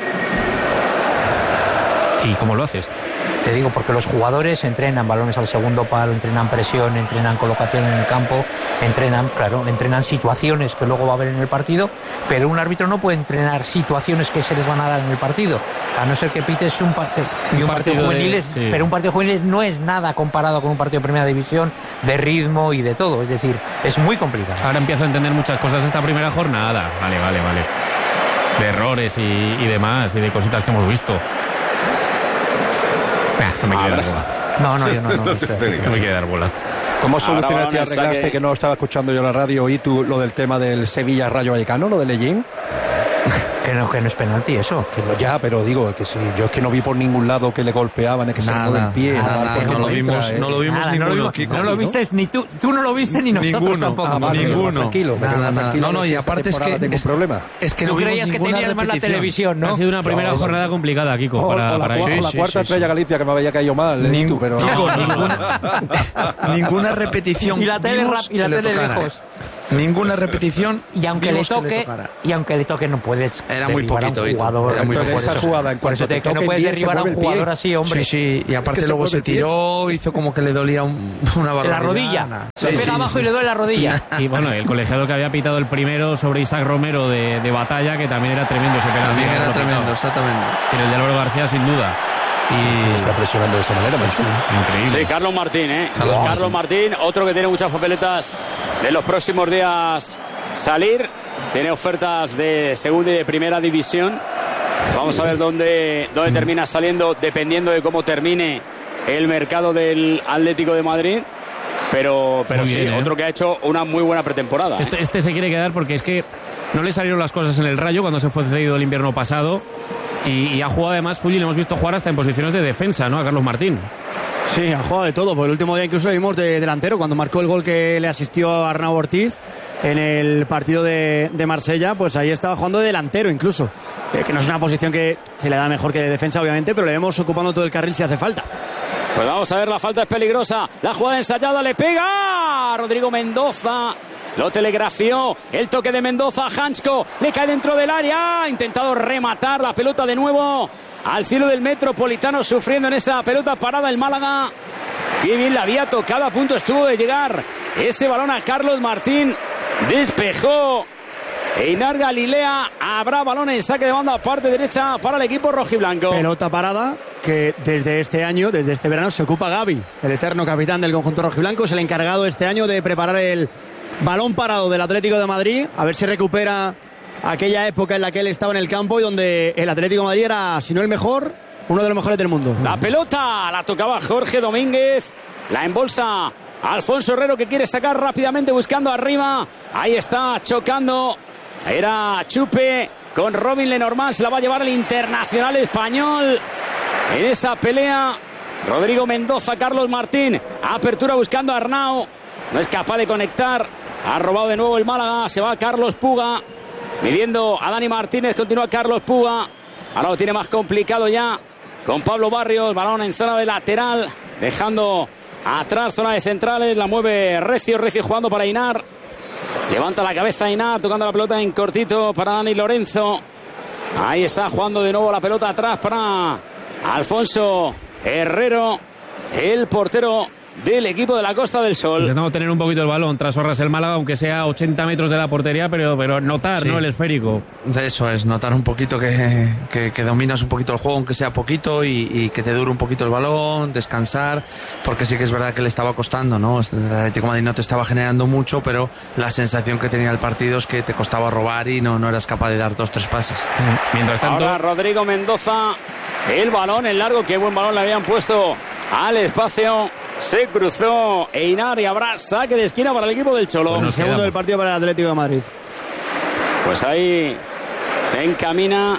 ¿Y cómo lo haces? Te digo, porque los jugadores entrenan balones al segundo palo, entrenan presión, entrenan colocación en el campo, entrenan, claro, entrenan situaciones que luego va a haber en el partido, pero un árbitro no puede entrenar situaciones que se les van a dar en el partido, a no ser que pites un, parte, y un, Un partido partido de- juveniles, sí. pero un partido juveniles no es nada comparado con un partido de primera división, de ritmo y de todo, es decir, es muy complicado. Ahora empiezo a entender muchas cosas esta primera jornada. Vale, vale, vale. De errores y, y demás, y de cositas que hemos visto. Nah, no me quiere dar bola. No, no, yo no, no, no sé. No me quiere dar bola. ¿Cómo Ahora solucionaste y balón en arreglaste saque. que no estaba escuchando yo la radio y tú lo del tema del Sevilla Rayo Vallecano, lo de Leyen? Que no, que no es penalti eso. Que no, ya, pero digo que sí, yo es que no vi por ningún lado que le golpeaban, es que se Nada, mueve el pie, nada, nada, nada, porque no lo entra, vimos, ¿eh? no lo vimos Nada, no lo ninguno, vimos- Kiko. no lo viste ni tú, tú no lo viste ni nosotros Ninguno. tampoco. Ah, vale, Ninguno. tranquilo, me quedo Nada, más nada. tranquilo, No, no, si y esta aparte es temporada que tengo es- un problema. Es que Tú no vimos creías que ninguna tenías más la repetición. televisión, ¿no? Ha sido una primera No, jornada complicada, Kiko, O, para, o la, para cua- ello. o la Sí, cuarta sí, estrella sí. Galicia que me había caído mal, ¿eh? Nin- tú, pero Chico, ninguna, ninguna repetición. Y la tele vimos rap- y la que le tele tocara. lejos. Ninguna repetición. Y aunque le toque, le y aunque le toque no puedes. Era muy poquito. Un jugador, era muy por esa eso, jugada, en por eso te, que no puedes derribar a un jugador así, hombre. Sí, sí. Y aparte luego se, se tiró, hizo como que le dolía un, una barbaridad. La rodilla. Se sí, pega sí, abajo sí. y le duele la rodilla. Y bueno, el colegiado que había pitado el primero sobre Isaac Romero de, de Batalla, que también era tremendo ese penalti. También era tremendo, pitado. Exactamente. Pero el de Álvaro García sin duda. Y está presionando de esa manera, sí, increíble. Sí, Carlos Martín, ¿eh? Carlos, Carlos Martín, otro que tiene muchas papeletas de los próximos días salir. Tiene ofertas de segunda y de primera división. Vamos a ver dónde, dónde termina saliendo, dependiendo de cómo termine el mercado del Atlético de Madrid. Pero, pero sí, bien, ¿eh? Otro que ha hecho una muy buena pretemporada. Este, este se quiere quedar porque es que no le salieron las cosas en el Rayo cuando se fue cedido el invierno pasado. Y, y ha jugado además, Fulli, le hemos visto jugar hasta en posiciones de defensa, ¿no? A Carlos Martín. Sí, ha jugado de todo. Por el último día incluso lo vimos de delantero cuando marcó el gol que le asistió a Arnau Ortiz en el partido de, de Marsella, pues ahí estaba jugando de delantero incluso, eh, que no es una posición que se le da mejor que de defensa obviamente, pero le vemos ocupando todo el carril si hace falta. Pues vamos a ver, la falta es peligrosa, la jugada ensayada, le pega Rodrigo Mendoza, lo telegrafió, el toque de Mendoza, Hansko, le cae dentro del área, ha intentado rematar la pelota de nuevo al cielo del Metropolitano, sufriendo en esa pelota parada el Málaga. Qué bien la había tocado, a punto estuvo de llegar ese balón a Carlos Martín, despejó Einar Galilea, habrá balón en saque de banda parte derecha para el equipo rojiblanco. Pelota parada que desde este año, desde este verano se ocupa Gavi, el eterno capitán del conjunto rojiblanco, es el encargado este año de preparar el balón parado del Atlético de Madrid, a ver si recupera aquella época en la que él estaba en el campo y donde el Atlético de Madrid era, si no el mejor, uno de los mejores del mundo. La pelota la tocaba Jorge Domínguez, la embolsa Alfonso Herrero, que quiere sacar rápidamente buscando arriba, ahí está chocando, era Chupe con Robin Lenormand, se la va a llevar el internacional español en esa pelea. Rodrigo Mendoza, Carlos Martín, apertura buscando a Arnau, no es capaz de conectar, ha robado de nuevo el Málaga, se va Carlos Puga, midiendo a Dani Martínez, continúa Carlos Puga, ahora lo tiene más complicado ya con Pablo Barrios, balón en zona de lateral, dejando atrás zona de centrales, la mueve Recio, Recio jugando para Einar, levanta la cabeza Einar, tocando la pelota en cortito para Dani Lorenzo, ahí está jugando de nuevo la pelota atrás para Alfonso Herrero, el portero del equipo de la Costa del Sol. Intentamos tener un poquito el balón tras Horras el Málaga, aunque sea a ochenta metros de la portería, pero, pero notar, sí, ¿no? El esférico. De eso es, notar un poquito que, que, que dominas un poquito el juego, aunque sea poquito, y, y que te dure un poquito el balón, descansar, porque sí que es verdad que le estaba costando, ¿no? El Atlético de Madrid no te estaba generando mucho, pero la sensación que tenía el partido es que te costaba robar y no, no eras capaz de dar dos, tres pases. Mientras tanto, ahora Rodrigo Mendoza, el balón en largo, qué buen balón le habían puesto al espacio. Se cruzó Einar y habrá saque de esquina para el equipo del Cholo. Bueno, el segundo quedamos. Del partido para el Atlético de Madrid. Pues ahí se encamina,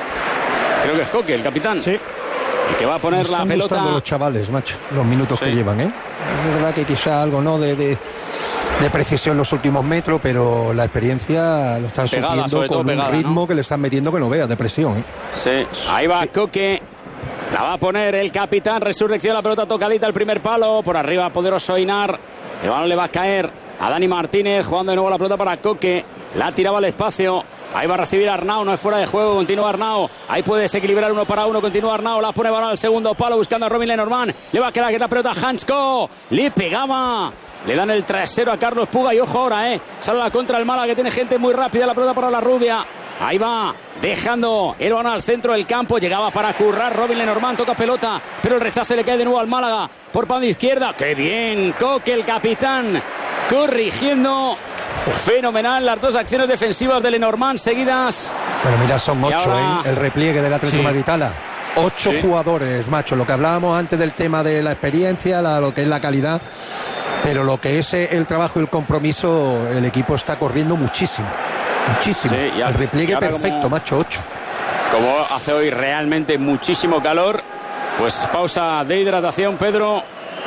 creo que es Coque, el capitán. Sí. El que va a poner la pelota. Están gustando los chavales, macho, los minutos sí. que llevan, ¿eh? Es verdad que quizá algo, ¿no? De, de, de precisión en los últimos metros, pero la experiencia lo están pegada, subiendo con pegada, un ritmo, ¿no? Que le están metiendo que no veas, de presión, ¿eh? Sí, ahí va sí. Coque. La va a poner el capitán, resurrección, la pelota tocadita, el primer palo, por arriba poderoso Einar, el balón le va a caer a Dani Martínez, jugando de nuevo la pelota para Coque, la tiraba al espacio, ahí va a recibir Arnau, no es fuera de juego, continúa Arnau, ahí puede desequilibrar uno para uno, continúa Arnau, la pone balón al segundo palo, buscando a Robin Lenormand, le va a quedar la pelota a Hansko, le pegaba, le dan el trasero a Carlos Puga y ojo ahora, eh, sale la contra el Málaga, que tiene gente muy rápida, la pelota para la rubia. Ahí va, dejando el balón al centro del campo. Llegaba para currar Robin Lenormand, toca pelota, pero el rechace le cae de nuevo al Málaga por banda izquierda. ¡Qué bien! Coque, el capitán, corrigiendo. Fenomenal las dos acciones defensivas de Lenormand seguidas. Bueno, mira, son ocho, ahora... ¿eh? El repliegue del Atlético de Madrid. Ocho sí. jugadores, macho. Lo que hablábamos antes del tema de la experiencia, la, lo que es la calidad, pero lo que es el trabajo y el compromiso, el equipo está corriendo muchísimo. Muchísimo. Sí, y al, el repliegue perfecto, como, macho, ocho. Como hace hoy realmente muchísimo calor, pues pausa de hidratación, Pedro,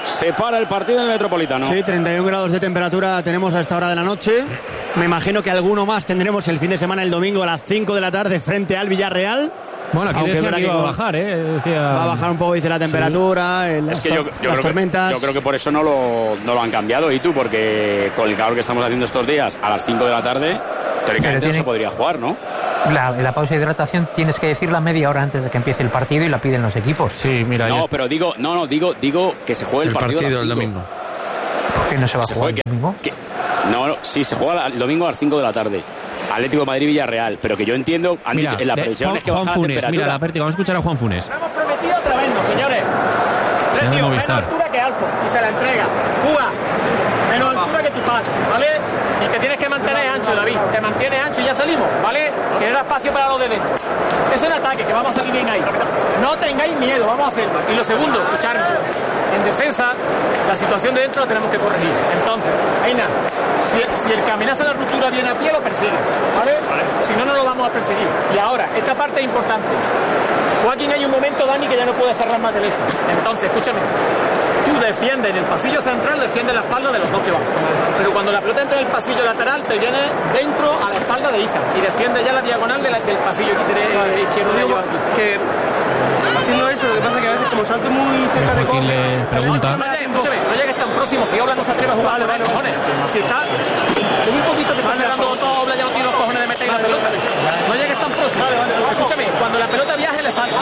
se para el partido en el Metropolitano. Sí, treinta y un grados de temperatura tenemos a esta hora de la noche. Me imagino que alguno más tendremos el fin de semana, el domingo a las cinco de la tarde frente al Villarreal. Bueno, aquí decía que iba a bajar, ¿eh? Decía... Va a bajar un poco, dice la temperatura, sí. el, es que yo, yo las creo tormentas. Que, yo creo que por eso no lo, no lo han cambiado, y tú, porque con el calor que estamos haciendo estos días, a las cinco de la tarde, teóricamente tiene... no se podría jugar, ¿no? La, la pausa de hidratación tienes que decirla media hora antes de que empiece el partido y la piden los equipos. Sí, mira. No, pero digo, no, no, digo, digo que se juegue el, el partido, partido el domingo. ¿Por qué no se va que a jugar se el domingo? Que, no, no, sí, se juega el domingo a las cinco de la tarde. Atlético de Madrid Villarreal, pero que yo entiendo, han mira, dicho, en la previsión Juan, es que Juan baja Funes, la temperatura. mira, la Perti, vamos a escuchar a Juan Funes. Hemos prometido tremendo, señores. Precio, menos altura que Alfo, y se la entrega. Cuba, menos altura que tu padre, ¿vale? Y te tienes que mantener ancho, David. Te mantienes ancho y ya salimos, ¿vale? Que era espacio para los de dentro. Es un ataque, que vamos a salir bien ahí. No tengáis miedo, vamos a hacerlo. Y lo segundo, escucharme. En defensa, la situación de dentro la tenemos que corregir. Entonces, Aina, si, si el que amenaza la ruptura viene a pie, lo persigue, ¿vale? ¿vale? Si no, no lo vamos a perseguir. Y ahora, esta parte es importante. Joaquín, hay un momento, Dani, que ya no puede cerrar más de lejos. Entonces, escúchame. Tú defiendes en el pasillo central, defiendes la espalda de los dos que van. Pero cuando la pelota entra en el pasillo lateral, te viene dentro a la espalda de Isa. Y defiendes ya la diagonal de la, del pasillo de izquierdo de ellos aquí. Que haciendo eso, lo que pasa es que a veces como salto muy cerca de Joaquín le pregunta. Escúchame, no llegues tan próximo. Si Obla no se atreve a jugar, vale, cojones. Si está un poquito que está cerrando todo, Obla ya no tiene los cojones de meter la pelota. No llegues tan próximo. Escúchame, cuando la pelota viaje, le salta.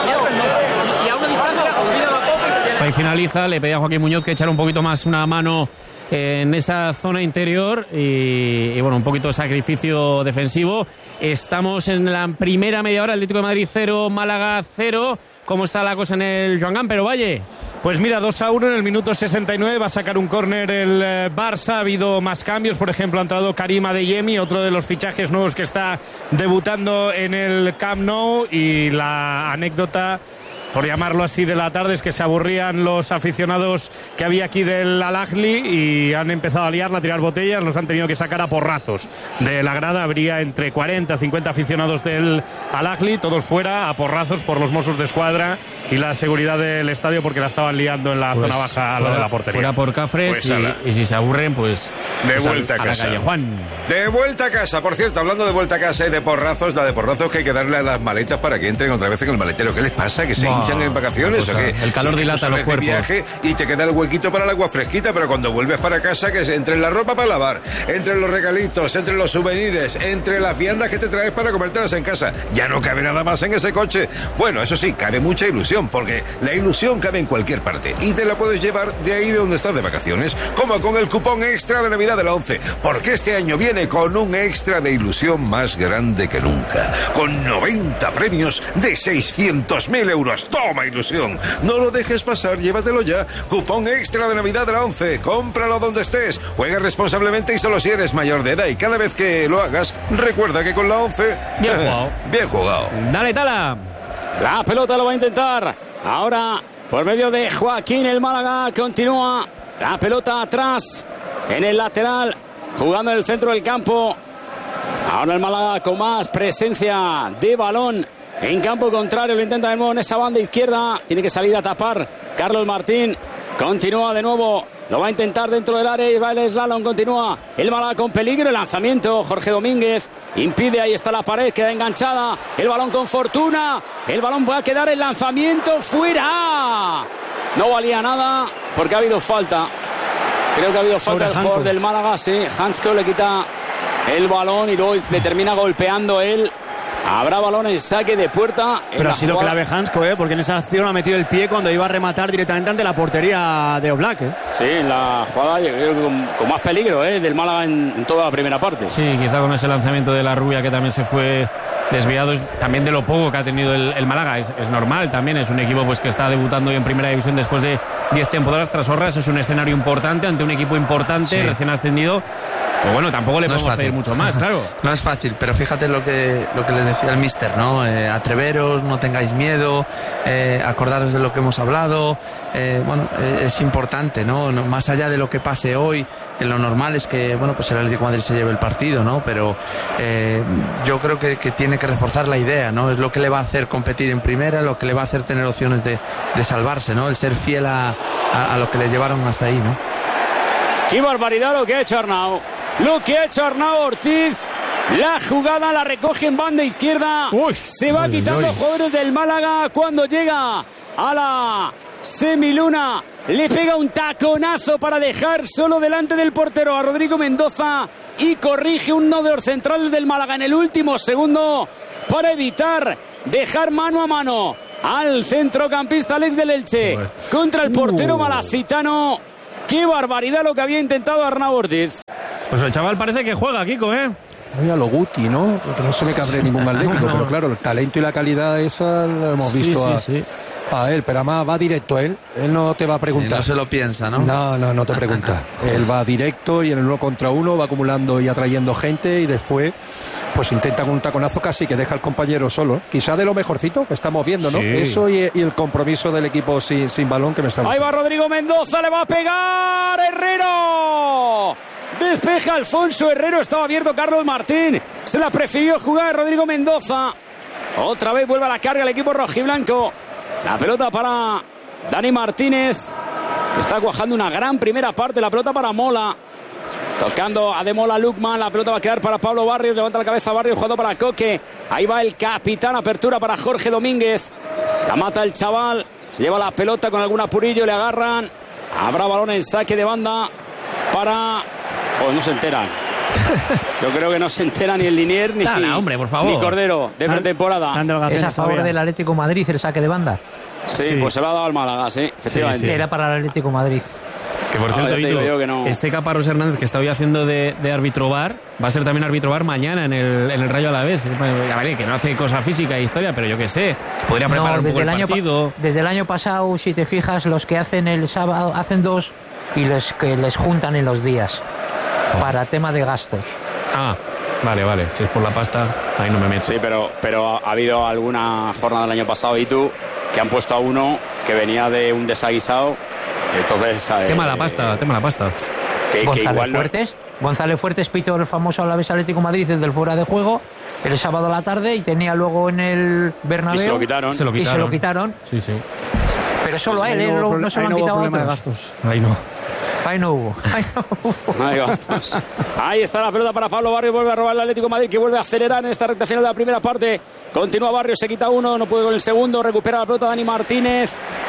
Y a una distancia, olvida la copa y te viene. Ahí finaliza, le pedía a Joaquín Muñoz que echara un poquito más una mano en esa zona interior y, y bueno, un poquito de sacrificio defensivo. Estamos en la primera media hora, Atlético de Madrid cero, Málaga cero. ¿Cómo está la cosa en el Joan Gamper, Valle? Pues mira, dos a uno en el minuto sesenta y nueve, va a sacar un córner el eh, Barça. Ha habido más cambios, por ejemplo, ha entrado Karim Adeyemi, otro de los fichajes nuevos que está debutando en el Camp Nou, y la anécdota, por llamarlo así, de la tarde es que se aburrían los aficionados que había aquí del Al-Ahly y han empezado a liarla, a tirar botellas, los han tenido que sacar a porrazos de la grada. Habría entre cuarenta, cincuenta aficionados del Al-Ahly, todos fuera a porrazos por los Mossos de Escuadra y la seguridad del estadio, porque la estaban liando en la pues zona baja a lo de la portería. Fuera por Cafres, pues y, y si se aburren, pues de pues vuelta a, a, a casa. La calle. Juan. De vuelta a casa. Por cierto, hablando de vuelta a casa y de porrazos, la de porrazos que hay que darle a las maletas para que entren otra vez en el maletero. ¿Qué les pasa? ¿Que se wow. hinchan en vacaciones o qué? El calor dilata los cuerpos. Viaje y te queda el huequito para el agua fresquita, pero cuando vuelves para casa, que entre la ropa para lavar, entre los regalitos, entre los souvenirs, entre las viandas que te traes para comértelas en casa, ya no cabe nada más en ese coche. Bueno, eso sí, cabe mucha ilusión, porque la ilusión cabe en cualquier parte y te la puedes llevar de ahí de donde estás de vacaciones, como con el cupón extra de Navidad de la ONCE, porque este año viene con un extra de ilusión más grande que nunca, con noventa premios de seiscientos mil euros. ¡Toma, ilusión! No lo dejes pasar, llévatelo ya. Cupón extra de Navidad de la ONCE. Cómpralo donde estés. Juega responsablemente y solo si eres mayor de edad. Y cada vez que lo hagas, recuerda que con la ONCE... Bien jugado. Bien jugado. Dale, Tala. La pelota lo va a intentar. Ahora, por medio de Joaquín, el Málaga continúa. La pelota atrás, en el lateral, jugando en el centro del campo. Ahora el Málaga con más presencia de balón. En campo contrario, lo intenta de nuevo en esa banda izquierda. Tiene que salir a tapar Carlos Martín. Continúa de nuevo. Lo va a intentar dentro del área y va el slalom. Continúa el Málaga con peligro. El lanzamiento, Jorge Domínguez impide. Ahí está la pared, queda enganchada. El balón con fortuna. El balón va a quedar, el lanzamiento fuera. No valía nada porque ha habido falta. Creo que ha habido falta del jugador del Málaga. Sí, Hansko le quita el balón y luego le termina golpeando él. Habrá balón en saque de puerta. Pero ha sido clave Hansko, ¿eh? Porque en esa acción ha metido el pie cuando iba a rematar directamente ante la portería de Oblak, ¿eh? Sí, en la jugada con, con más peligro, ¿eh? Del Málaga en, en toda la primera parte. Sí, quizá con ese lanzamiento de la Rubia que también se fue desviado, es también de lo poco que ha tenido el, el Málaga. Es, es normal también, es un equipo pues que está debutando hoy en primera división después de diez temporadas tras Horras. Es un escenario importante ante un equipo importante, sí, recién ascendido. Pues bueno, tampoco le No es podemos fácil. pedir mucho más, claro. No es fácil, pero fíjate lo que lo que le decía el míster, ¿no? Eh, atreveros, no tengáis miedo, eh, acordaros de lo que hemos hablado. Eh, bueno, eh, es importante, ¿no? ¿no? Más allá de lo que pase hoy, que lo normal es que, bueno, pues el Atlético de Madrid se lleve el partido, ¿no? Pero eh, yo creo que, que tiene que reforzar la idea, ¿no? Es lo que le va a hacer competir en primera, lo que le va a hacer tener opciones de, de salvarse, ¿no? El ser fiel a, a, a lo que le llevaron hasta ahí, ¿no? ¡Qué barbaridad lo que ha hecho Arnau! Lo que ha hecho Arnau Ortiz. La jugada la recoge en banda izquierda. Uy, se va uy, quitando uy. jugadores del Málaga cuando llega a la semiluna. Le pega un taconazo para dejar solo delante del portero a Rodrigo Mendoza y corrige uno de los centrales del Málaga en el último segundo para evitar dejar mano a mano al centrocampista Alex del Elche contra el portero uh. malacitano. ¡Qué barbaridad lo que había intentado Arnau Ortiz! Pues el chaval parece que juega, Kiko, ¿eh? Muy a lo Guti, ¿no? Porque no se me cabre ningún atlético, pero claro, el talento y la calidad esa lo hemos visto sí, sí, a, sí. a él, pero además va directo él. Él no te va a preguntar. Sí, no se lo piensa, ¿no? No, no, no te pregunta. Él va directo y en el uno contra uno va acumulando y atrayendo gente y después pues intenta con un taconazo casi que deja al compañero solo. Quizá de lo mejorcito que estamos viendo, ¿no? Sí. Eso y, y el compromiso del equipo sin, sin balón que me está gustando. Ahí va Rodrigo Mendoza, le va a pegar Herrero. Despeja Alfonso Herrero, estaba abierto Carlos Martín. Se la prefirió jugar Rodrigo Mendoza. Otra vez vuelve a la carga el equipo rojiblanco. La pelota para Dani Martínez. Está cuajando una gran primera parte. La pelota para Mola. Tocando a Demola Lukman. La pelota va a quedar para Pablo Barrios. Levanta la cabeza Barrios jugando para Coque. Ahí va el capitán. Apertura para Jorge Domínguez. La mata el chaval. Se lleva la pelota con algún apurillo. Le agarran. Habrá balón en saque de banda para... Joder, no se enteran. Yo creo que no se entera ni el Linier ni, Dale, hombre, por favor. ni Cordero de pretemporada. ¿Es a favor del Atlético de Madrid el saque de banda? Sí, sí, pues se lo ha dado al Málaga, sí, efectivamente. Sí, sí. Era para el Atlético de Madrid. Que por cierto, no, Vito, que no. este Caparrós Hernández que está hoy haciendo de, de árbitro bar, va a ser también árbitro bar mañana en el, en el Rayo Alavés. Ya veré, que no hace cosa física e historia, pero yo qué sé, podría preparar no, un poco el, el año partido. Pa- desde el año pasado, si te fijas, los que hacen el sábado hacen dos y los que les juntan en los días. Para tema de gastos. Ah, vale, vale. Si es por la pasta, ahí no me meto. Sí, pero, pero ha habido alguna jornada del año pasado, y tú, que han puesto a uno que venía de un desaguisado. Entonces. Eh, tema la pasta, tema la pasta. Que, González que igual Fuertes. No... González Fuertes pitó el famoso Alavés Atlético Madrid desde el fuera de juego el sábado a la tarde y tenía luego en el Bernabéu. Y se lo quitaron. Se lo quitaron. Y se lo quitaron. Sí, sí. Pero solo pues a él, él no, no se lo han no quitado a otros. Gastos. Ahí no. Ahí no hubo. Ahí no hubo. Ahí, gastos. Ahí está la pelota para Pablo Barrios. Vuelve a robar el Atlético de Madrid, que vuelve a acelerar en esta recta final de la primera parte. Continúa Barrios, se quita uno, no puede con el segundo. Recupera la pelota Dani Martínez.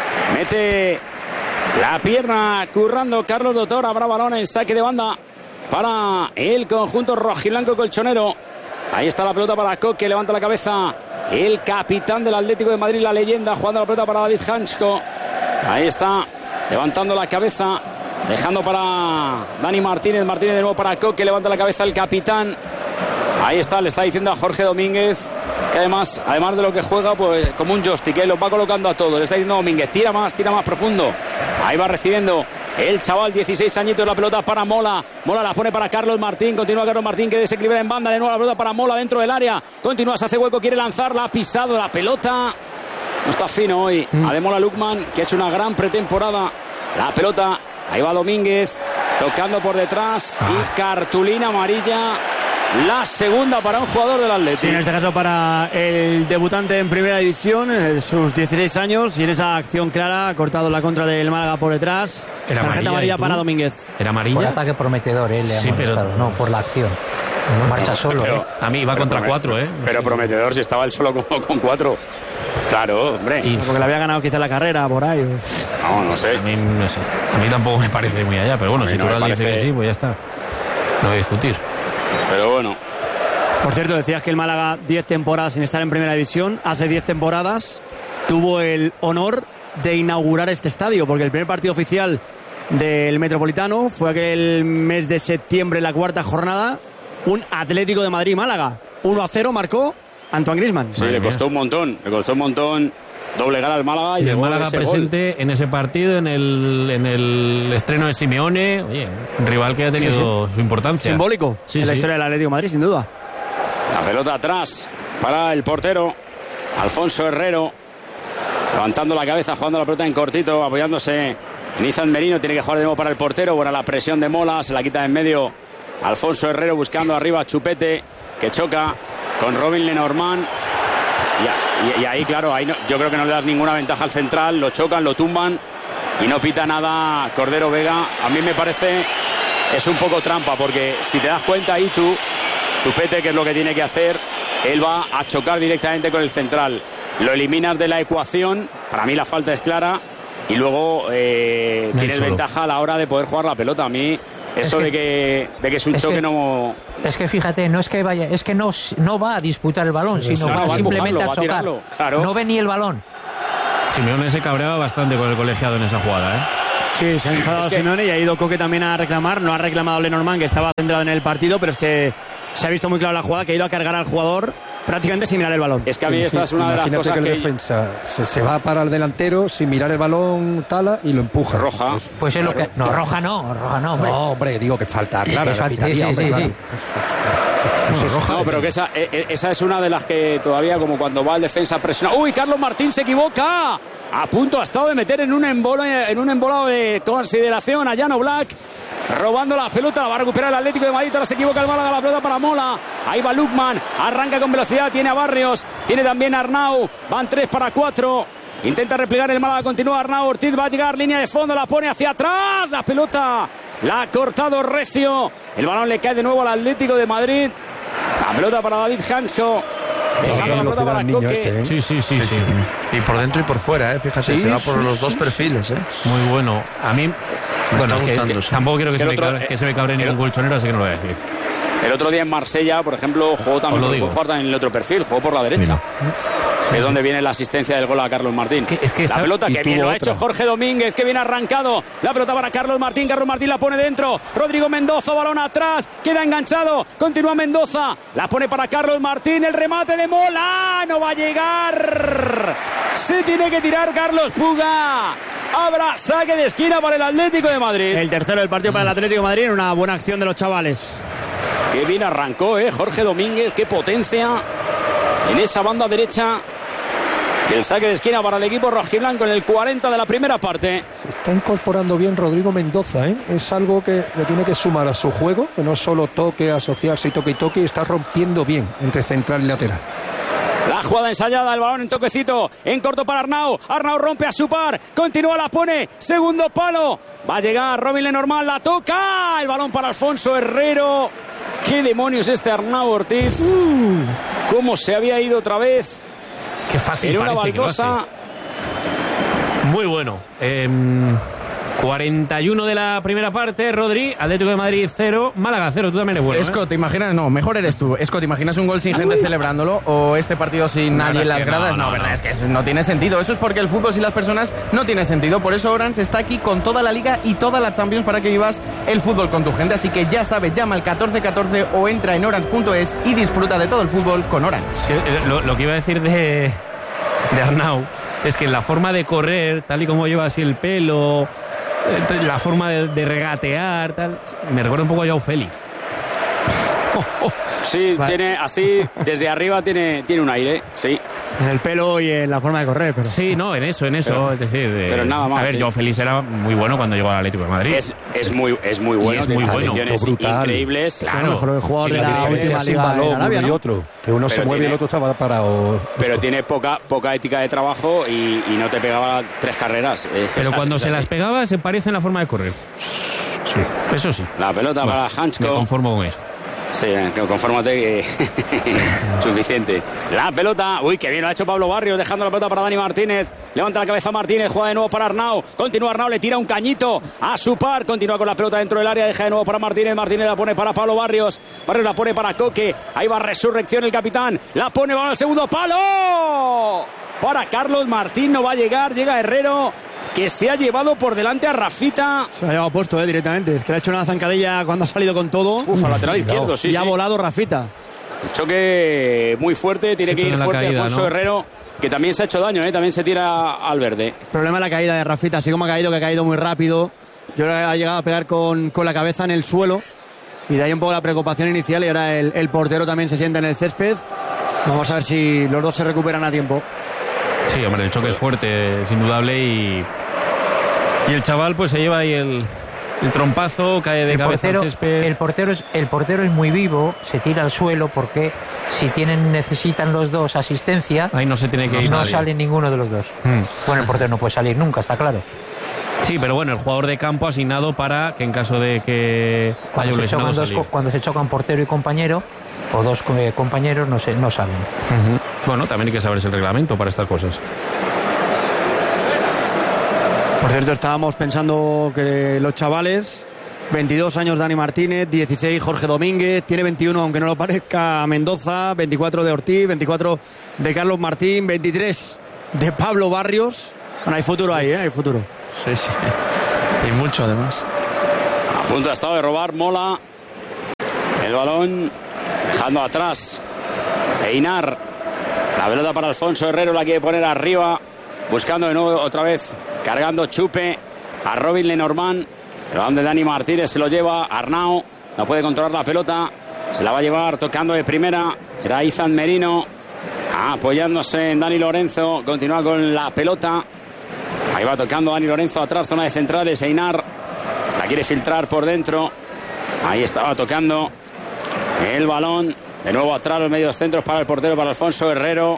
Mete la pierna currando Carlos Doctor. Habrá balón en saque de banda para el conjunto rojiblanco colchonero. Ahí está la pelota para Coque. Levanta la cabeza el capitán del Atlético de Madrid, la leyenda, jugando la pelota para David Hansko. Ahí está, levantando la cabeza, dejando para Dani Martínez. Martínez de nuevo para Coque, levanta la cabeza el capitán. Ahí está, le está diciendo a Jorge Domínguez que además, además de lo que juega, pues como un joystick, ¿eh? Los va colocando a todos. Le está diciendo Domínguez, tira más, tira más profundo. Ahí va recibiendo el chaval, dieciséis añitos, la pelota para Mola. Mola la pone para Carlos Martín. Continúa Carlos Martín, que desequilibra en banda. De nuevo la pelota para Mola dentro del área. Continúa, se hace hueco, quiere lanzarla. Ha pisado la pelota. No está fino hoy. Mm. Ademola Lukman, que ha hecho una gran pretemporada. La pelota, ahí va Domínguez, tocando por detrás. Ah. Y cartulina amarilla. La segunda para un jugador del Atlético. Sí, en este caso para el debutante en primera división, eh, sus dieciséis años, y en esa acción clara ha cortado la contra del Málaga por detrás. Era tarjeta amarilla para Domínguez. Era amarilla. Por ataque prometedor, eh, le sí, pero no por la acción. No, marcha no, solo. Pero, eh. A mí va contra cuatro, ¿eh? Pero prometedor si estaba él solo con, con cuatro. Claro, hombre. Y porque le había ganado quizá la carrera por ahí. No, no sé. A mí, no sé. A mí tampoco me parece muy allá, pero bueno, si no tú lo dices que sí, pues ya está. No voy a discutir. Pero bueno. Por cierto, decías que el Málaga diez temporadas sin estar en primera división. Hace diez temporadas tuvo el honor de inaugurar este estadio, porque el primer partido oficial del Metropolitano fue aquel mes de septiembre, la cuarta jornada, un Atlético de Madrid-Málaga. uno a cero marcó Antoine Griezmann. Sí, le costó un montón, le costó un montón doblegar al Málaga. Y, y el Málaga presente gol. en ese partido, en el, en el estreno de Simeone. Oye, un rival que ha tenido sí, sí. su importancia. Simbólico sí, en sí. la historia del Atlético de Madrid, sin duda. La pelota atrás para el portero Alfonso Herrero, levantando la cabeza, jugando la pelota en cortito, apoyándose en Izan Merino. Tiene que jugar de nuevo para el portero. Buena la presión de Mola, se la quita de en medio Alfonso Herrero, buscando arriba a Chupete, que choca con Robin Lenormand. Y, y, y ahí, claro, ahí no, yo creo que no le das ninguna ventaja al central. Lo chocan, lo tumban y no pita nada Cordero Vega. A mí me parece es un poco trampa, porque si te das cuenta ahí tú, Chupete, que es lo que tiene que hacer, él va a chocar directamente con el central. Lo eliminas de la ecuación. Para mí la falta es clara. Y luego eh, tienes solo. ventaja a la hora de poder jugar la pelota. A mí eso es que, de, que, de que es un es choque que, no... Es que fíjate, no es que vaya, es que no, no va a disputar el balón, sí, sino va, va simplemente a, a chocar. A claro. No ve ni el balón. Simeone se cabreaba bastante con el colegiado en esa jugada, ¿eh? Sí, se ha enfadado es que... Simeone y ha ido Coque también a reclamar. No ha reclamado Lenormand, que estaba centrado en el partido, pero es que se ha visto muy claro la jugada, que ha ido a cargar al jugador prácticamente sin mirar el balón. Es que a mí esta es una de las cosas que el que... defensa se, se va para el delantero sin mirar el balón, tala, y lo empuja. Roja. Pues, pues es lo que... No, roja no, roja no, hombre. No, hombre, digo que falta, claro, que falta, sí, sí, hombre, sí, claro. sí. No, no, roja, no, pero que esa, esa es una de las que todavía, como cuando va el defensa presiona. ¡Uy, Carlos Martín se equivoca! A punto ha estado de meter en un embolo, en un embolado de consideración a Llano Black, robando la pelota. La va a recuperar el Atlético de Madrid. Ahora se equivoca el Málaga, la pelota para Mola. Ahí va Lukman, arranca con velocidad, tiene a Barrios, tiene también a Arnau. Van tres para cuatro. Intenta replegar el Málaga, continúa Arnau. Ortiz va a llegar, línea de fondo, la pone hacia atrás. La pelota la ha cortado recio. El balón le cae de nuevo al Atlético de Madrid. La pelota para David Hansko. Dejando la pelota para Coque. Este, ¿eh? Sí, sí, sí, sí. Y por dentro y por fuera, ¿eh? Fíjate, sí, se va por sí, los sí, dos sí. perfiles, ¿eh? Muy bueno. A mí, me bueno, es que, que tampoco quiero que, se, otro, me cabre, que se me cabre ningún colchonero, así que no lo voy a decir. El otro día en Marsella, por ejemplo, jugó también, jugó también en el otro perfil, jugó por la derecha. Es donde viene la asistencia del gol a Carlos Martín. Es que la pelota que bien lo ha hecho Jorge Domínguez, que viene arrancado. La pelota para Carlos Martín. Carlos Martín la pone dentro. Rodrigo Mendoza, balón atrás. Queda enganchado. Continúa Mendoza. La pone para Carlos Martín. El remate de Mola. No va a llegar. Se tiene que tirar Carlos Puga. Habrá saque de esquina para el Atlético de Madrid. El tercero del partido para el Atlético de Madrid. Una buena acción de los chavales. Qué bien arrancó, ¿eh? Jorge Domínguez. Qué potencia en esa banda derecha. El saque de esquina para el equipo rojiblanco en el cuarenta de la primera parte. Se está incorporando bien Rodrigo Mendoza, ¿eh? Es algo que le tiene que sumar a su juego, que no solo toque, asociarse y toque y toque, y está rompiendo bien entre central y lateral. La jugada ensayada, el balón en toquecito, en corto para Arnau. Arnau rompe a su par, continúa, la pone, segundo palo. Va a llegar Robin Lenormand, la toca. El balón para Alfonso Herrero. ¿Qué demonios este Arnau Ortiz? Uh, ¿Cómo se había ido otra vez? Qué fácil en una parece baldosa. Que lo hace. Muy bueno. Eh, cuarenta y uno de la primera parte, Rodri. Atlético de Madrid cero, Málaga cero. Tú también eres bueno. Esco, ¿eh? ¿te imaginas? No, mejor eres tú. Esco, ¿te imaginas un gol sin gente celebrándolo? ¿O este partido sin nadie en las gradas? No, no, verdad, no. Es que eso no tiene sentido. Eso es porque el fútbol sin las personas no tiene sentido. Por eso Orange está aquí con toda la Liga y toda la Champions para que vivas el fútbol con tu gente. Así que ya sabes, llama al catorce catorce o entra en orange punto es y disfruta de todo el fútbol con Orange. Lo, lo que iba a decir de, de Arnau es que la forma de correr, tal y como lleva así el pelo, la forma de, de regatear, tal, me recuerda un poco a Joao Félix. Sí, vale. Tiene así, desde arriba tiene, tiene un aire, sí. En el pelo y en la forma de correr, pero... Sí, no, en eso, en eso, pero, es decir... De, pero nada más, a ver, sí. Joao Félix era muy bueno cuando llegó al Atlético de Madrid. Es, es, muy, es muy bueno, es muy bueno. Increíbles. Claro, mejor el jugador de la última sin balón, Arabia, uno y otro. Que uno pero se mueve tiene, y el otro estaba parado. Pero tiene poca, poca ética de trabajo y, y no te pegaba tres carreras. Eh, pero cuando se así. las pegaba se parece en la forma de correr. Sí, eso sí. La pelota bueno, para Hansko. Me conformo con eso. Sí, confórmate que suficiente. La pelota, uy, qué bien lo ha hecho Pablo Barrios, dejando la pelota para Dani Martínez. Levanta la cabeza Martínez, juega de nuevo para Arnau. Continúa Arnau, le tira un cañito a su par. Continúa con la pelota dentro del área, deja de nuevo para Martínez. Martínez la pone para Pablo Barrios. Barrios la pone para Coque. Ahí va Resurrección el capitán. La pone, va al segundo palo. Para Carlos Martín, no va a llegar, llega Herrero, que se ha llevado por delante a Rafita. Se lo ha llevado puesto eh, directamente. Es que le ha hecho una zancadilla cuando ha salido con todo. Uf, al lateral izquierdo, no. sí. Y sí. ha volado Rafita. El choque muy fuerte, tiene se que ir fuerte caída, Alfonso ¿no? Herrero. que también se ha hecho daño, ¿eh? También se tira al verde. El problema es la caída de Rafita, así como ha caído, que ha caído muy rápido. Yo creo que ha llegado a pegar con, con la cabeza en el suelo. Y de ahí un poco la preocupación inicial. Y ahora el, el portero también se siente en el césped. Vamos a ver si los dos se recuperan a tiempo. Sí, hombre, el choque es fuerte, es indudable. Y, y el chaval pues se lleva ahí el... El trompazo, cae de el cabeza portero, al césped. El portero, es, el portero es muy vivo, se tira al suelo porque si tienen necesitan los dos asistencia, ahí no se tiene que ir no nadie. sale ninguno de los dos. Hmm. Bueno, el portero no puede salir nunca, está claro. Sí, pero bueno, el jugador de campo asignado para que en caso de que cuando, haya un se, chocan dos, cuando se chocan portero y compañero, o dos eh, compañeros, no, se, no salen. Uh-huh. Bueno, también hay que saberse el reglamento para estas cosas. Por cierto, estábamos pensando que los chavales, veintidós años Dani Martínez, dieciséis Jorge Domínguez, tiene veintiuno, aunque no lo parezca, Mendoza, veinticuatro de Ortiz, veinticuatro de Carlos Martín, veintitrés de Pablo Barrios. Bueno, hay futuro ahí, ¿eh? Hay futuro. Sí, sí. Y mucho, además. A punto ha estado de robar Mola. El balón dejando atrás Einar. La pelota para Alfonso Herrero, la quiere poner arriba. Buscando de nuevo otra vez. Cargando Chupe a Robin Lenormand. El balón de Dani Martínez se lo lleva Arnau. No puede controlar la pelota. Se la va a llevar tocando de primera. Era Izan Merino. Ah, apoyándose en Dani Lorenzo. Continúa con la pelota. Ahí va tocando Dani Lorenzo atrás, zona de centrales. Einar la quiere filtrar por dentro. Ahí estaba tocando el balón. De nuevo atrás los medios centros para el portero, para Alfonso Herrero.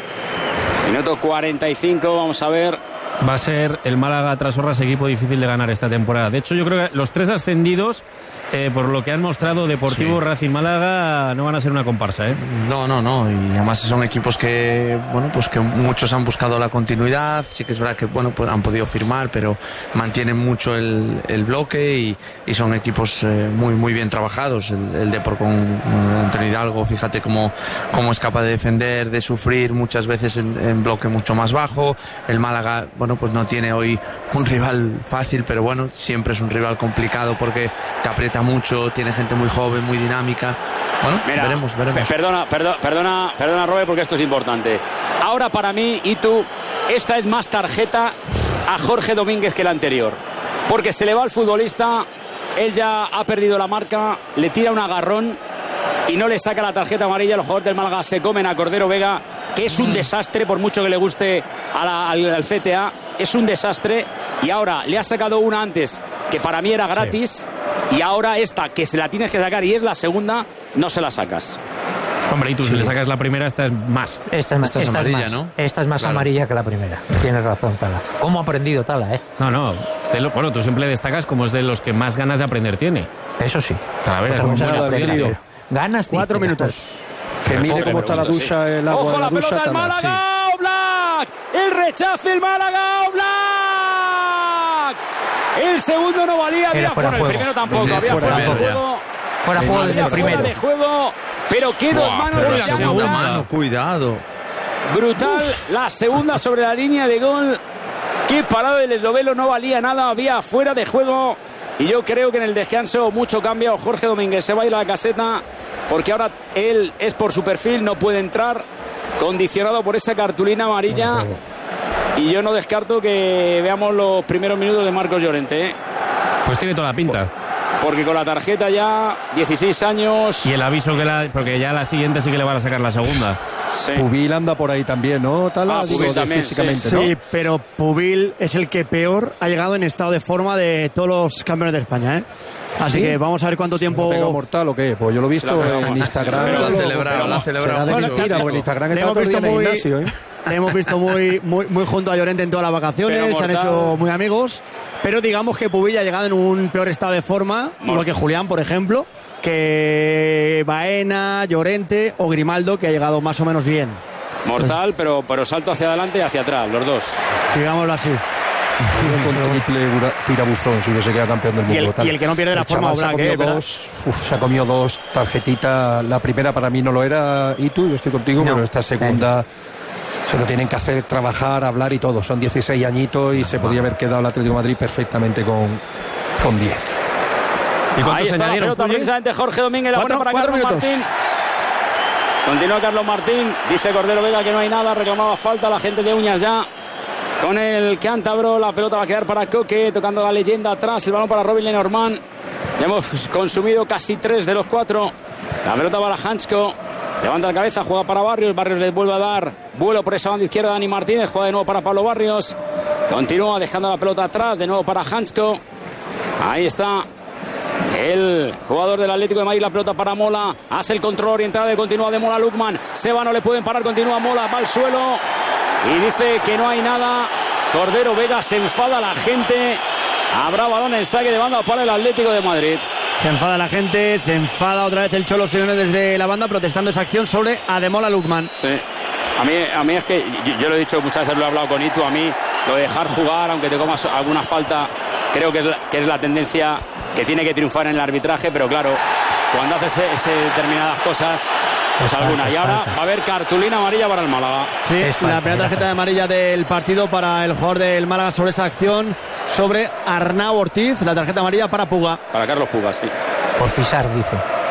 Minuto cuarenta y cinco, vamos a ver. Va a ser el Málaga tras Orras equipo difícil de ganar esta temporada. De hecho, yo creo que los tres ascendidos, eh, por lo que han mostrado Deportivo, sí. Racing, Málaga, no van a ser una comparsa, ¿eh? No, no, no. Y además son equipos que, bueno, pues que muchos han buscado la continuidad. Sí que es verdad que, bueno, pues han podido firmar, pero mantienen mucho el, el bloque y, y son equipos eh, muy, muy bien trabajados. El, el Depor con Antonio Hidalgo, fíjate cómo, cómo es capaz de defender, de sufrir muchas veces en, en bloque mucho más bajo. El Málaga, bueno, pues no tiene hoy un rival fácil, pero bueno, siempre es un rival complicado porque te aprieta mucho, tiene gente muy joven, muy dinámica. Bueno, Mira, veremos, veremos. Perdona, perdona, perdona, perdona, Robert, porque esto es importante. Ahora para mí, y tú, esta es más tarjeta a Jorge Domínguez que la anterior, porque se le va al futbolista, él ya ha perdido la marca, le tira un agarrón y no le saca la tarjeta amarilla. Los jugadores del Málaga se comen a Cordero Vega, que es un desastre, por mucho que le guste a la, al, al C T A, es un desastre. Y ahora le ha sacado una antes que para mí era gratis, sí. Y ahora esta que se la tienes que sacar y es la segunda, no se la sacas. Hombre, y tú sí. Si le sacas la primera, esta es más. Esta es más, esta es esta amarilla, es más, ¿no? Esta es más claro. amarilla que la primera. Tienes razón, Tala. ¿Cómo ha aprendido Tala, eh? No, no. Bueno, tú siempre destacas como es de los que más ganas de aprender tiene. Eso sí. Talavera es un buen aprendido. Ganas de Cuatro minutos. Que mire cómo está la ducha, el agua. ¡Ojo, la, la ducha, pelota del Málaga! Sí. ¡Oblak! ¡El rechazo del Málaga! ¡Oblak! El segundo no valía. Había fuera el primero tampoco. Había fuera, fuera de juego. Fuera de juego desde el primero. Fuera de juego. Pero qué dos manos de la segunda mano. Cuidado. Brutal. La segunda sobre la línea de gol. Qué parado del esloveno, no valía nada. Había fuera de juego. Y yo creo que en el descanso mucho cambia. Jorge Domínguez se va a ir a la caseta porque ahora él es por su perfil, no puede entrar, condicionado por esa cartulina amarilla. Y yo no descarto que veamos los primeros minutos de Marcos Llorente, ¿eh? Pues tiene toda la pinta. Porque con la tarjeta ya, dieciséis años. Y el aviso que la. Porque ya la siguiente sí que le van a sacar la segunda. Sí. Pubil anda por ahí también, ¿no? Tala, ah, digo, también, físicamente, sí. ¿no? Sí, pero Pubil es el que peor ha llegado en estado de forma de todos los campeones de España, ¿eh? Así ¿Sí? que vamos a ver cuánto tiempo. ¿Se mortal o qué? Pues yo lo he visto en Instagram. Pero lo han celebrado, lo han celebrado mucho. Mentira, porque en Instagram está todo el día en el gimnasio, ¿eh? Le hemos visto muy, muy, muy junto a Llorente en todas las vacaciones, se han hecho muy amigos, pero digamos que Pubil ha llegado en un peor estado de forma, igual que Julián, por ejemplo, que Baena, Llorente o Grimaldo, que ha llegado más o menos bien. Mortal, pero, pero salto hacia adelante y hacia atrás, los dos. Digámoslo así. Con triple tirabuzón, si no se queda campeón del mundo. Y el, tal. Y el que no pierde la forma Oblak, ¿eh? Dos, uf, se ha comido dos tarjetitas. La primera para mí no lo era, y tú, yo estoy contigo, no. Pero esta segunda se lo tienen que hacer trabajar, hablar y todo. Son dieciséis añitos y se podía haber quedado el Atlético de Madrid perfectamente con, con diez. ¿Y ahí está la pelota precisamente Jorge Domínguez, la buena para Carlos Martín. Continúa Carlos Martín. Dice Cordero Vega que no hay nada. Reclamaba falta la gente de Uñas ya. Con el cántabro, la pelota va a quedar para Coque, tocando la leyenda atrás, el balón para Robin Lenormand. Ya hemos consumido casi tres de los cuatro. La pelota para Hansko, levanta la cabeza, juega para Barrios, Barrios le vuelve a dar vuelo por esa banda izquierda Dani Martínez, juega de nuevo para Pablo Barrios, continúa dejando la pelota atrás, de nuevo para Hansko. Ahí está el jugador del Atlético de Madrid, la pelota para Mola, hace el control orientado y continúa de Mola Lukman. Seba no le pueden parar, continúa Mola, va al suelo y dice que no hay nada. Cordero Vega, se enfada la gente. Habrá balón en saque de banda para el Atlético de Madrid. Se enfada la gente, se enfada otra vez el Cholo Simeone desde la banda protestando esa acción sobre Ademola Lookman. Sí. A mí, a mí es que yo, yo lo he dicho muchas veces, lo he hablado con Itu, a mí lo de dejar jugar aunque te comas alguna falta creo que es la, que es la tendencia que tiene que triunfar en el arbitraje, pero claro, cuando haces ese, ese determinadas cosas, pues alguna. Y ahora va a haber cartulina amarilla para el Málaga. Sí, la primera tarjeta de amarilla del partido para el jugador del Málaga sobre esa acción, sobre Arnau Ortiz, la tarjeta amarilla para Puga. Para Carlos Puga, sí. Por pisar, dice.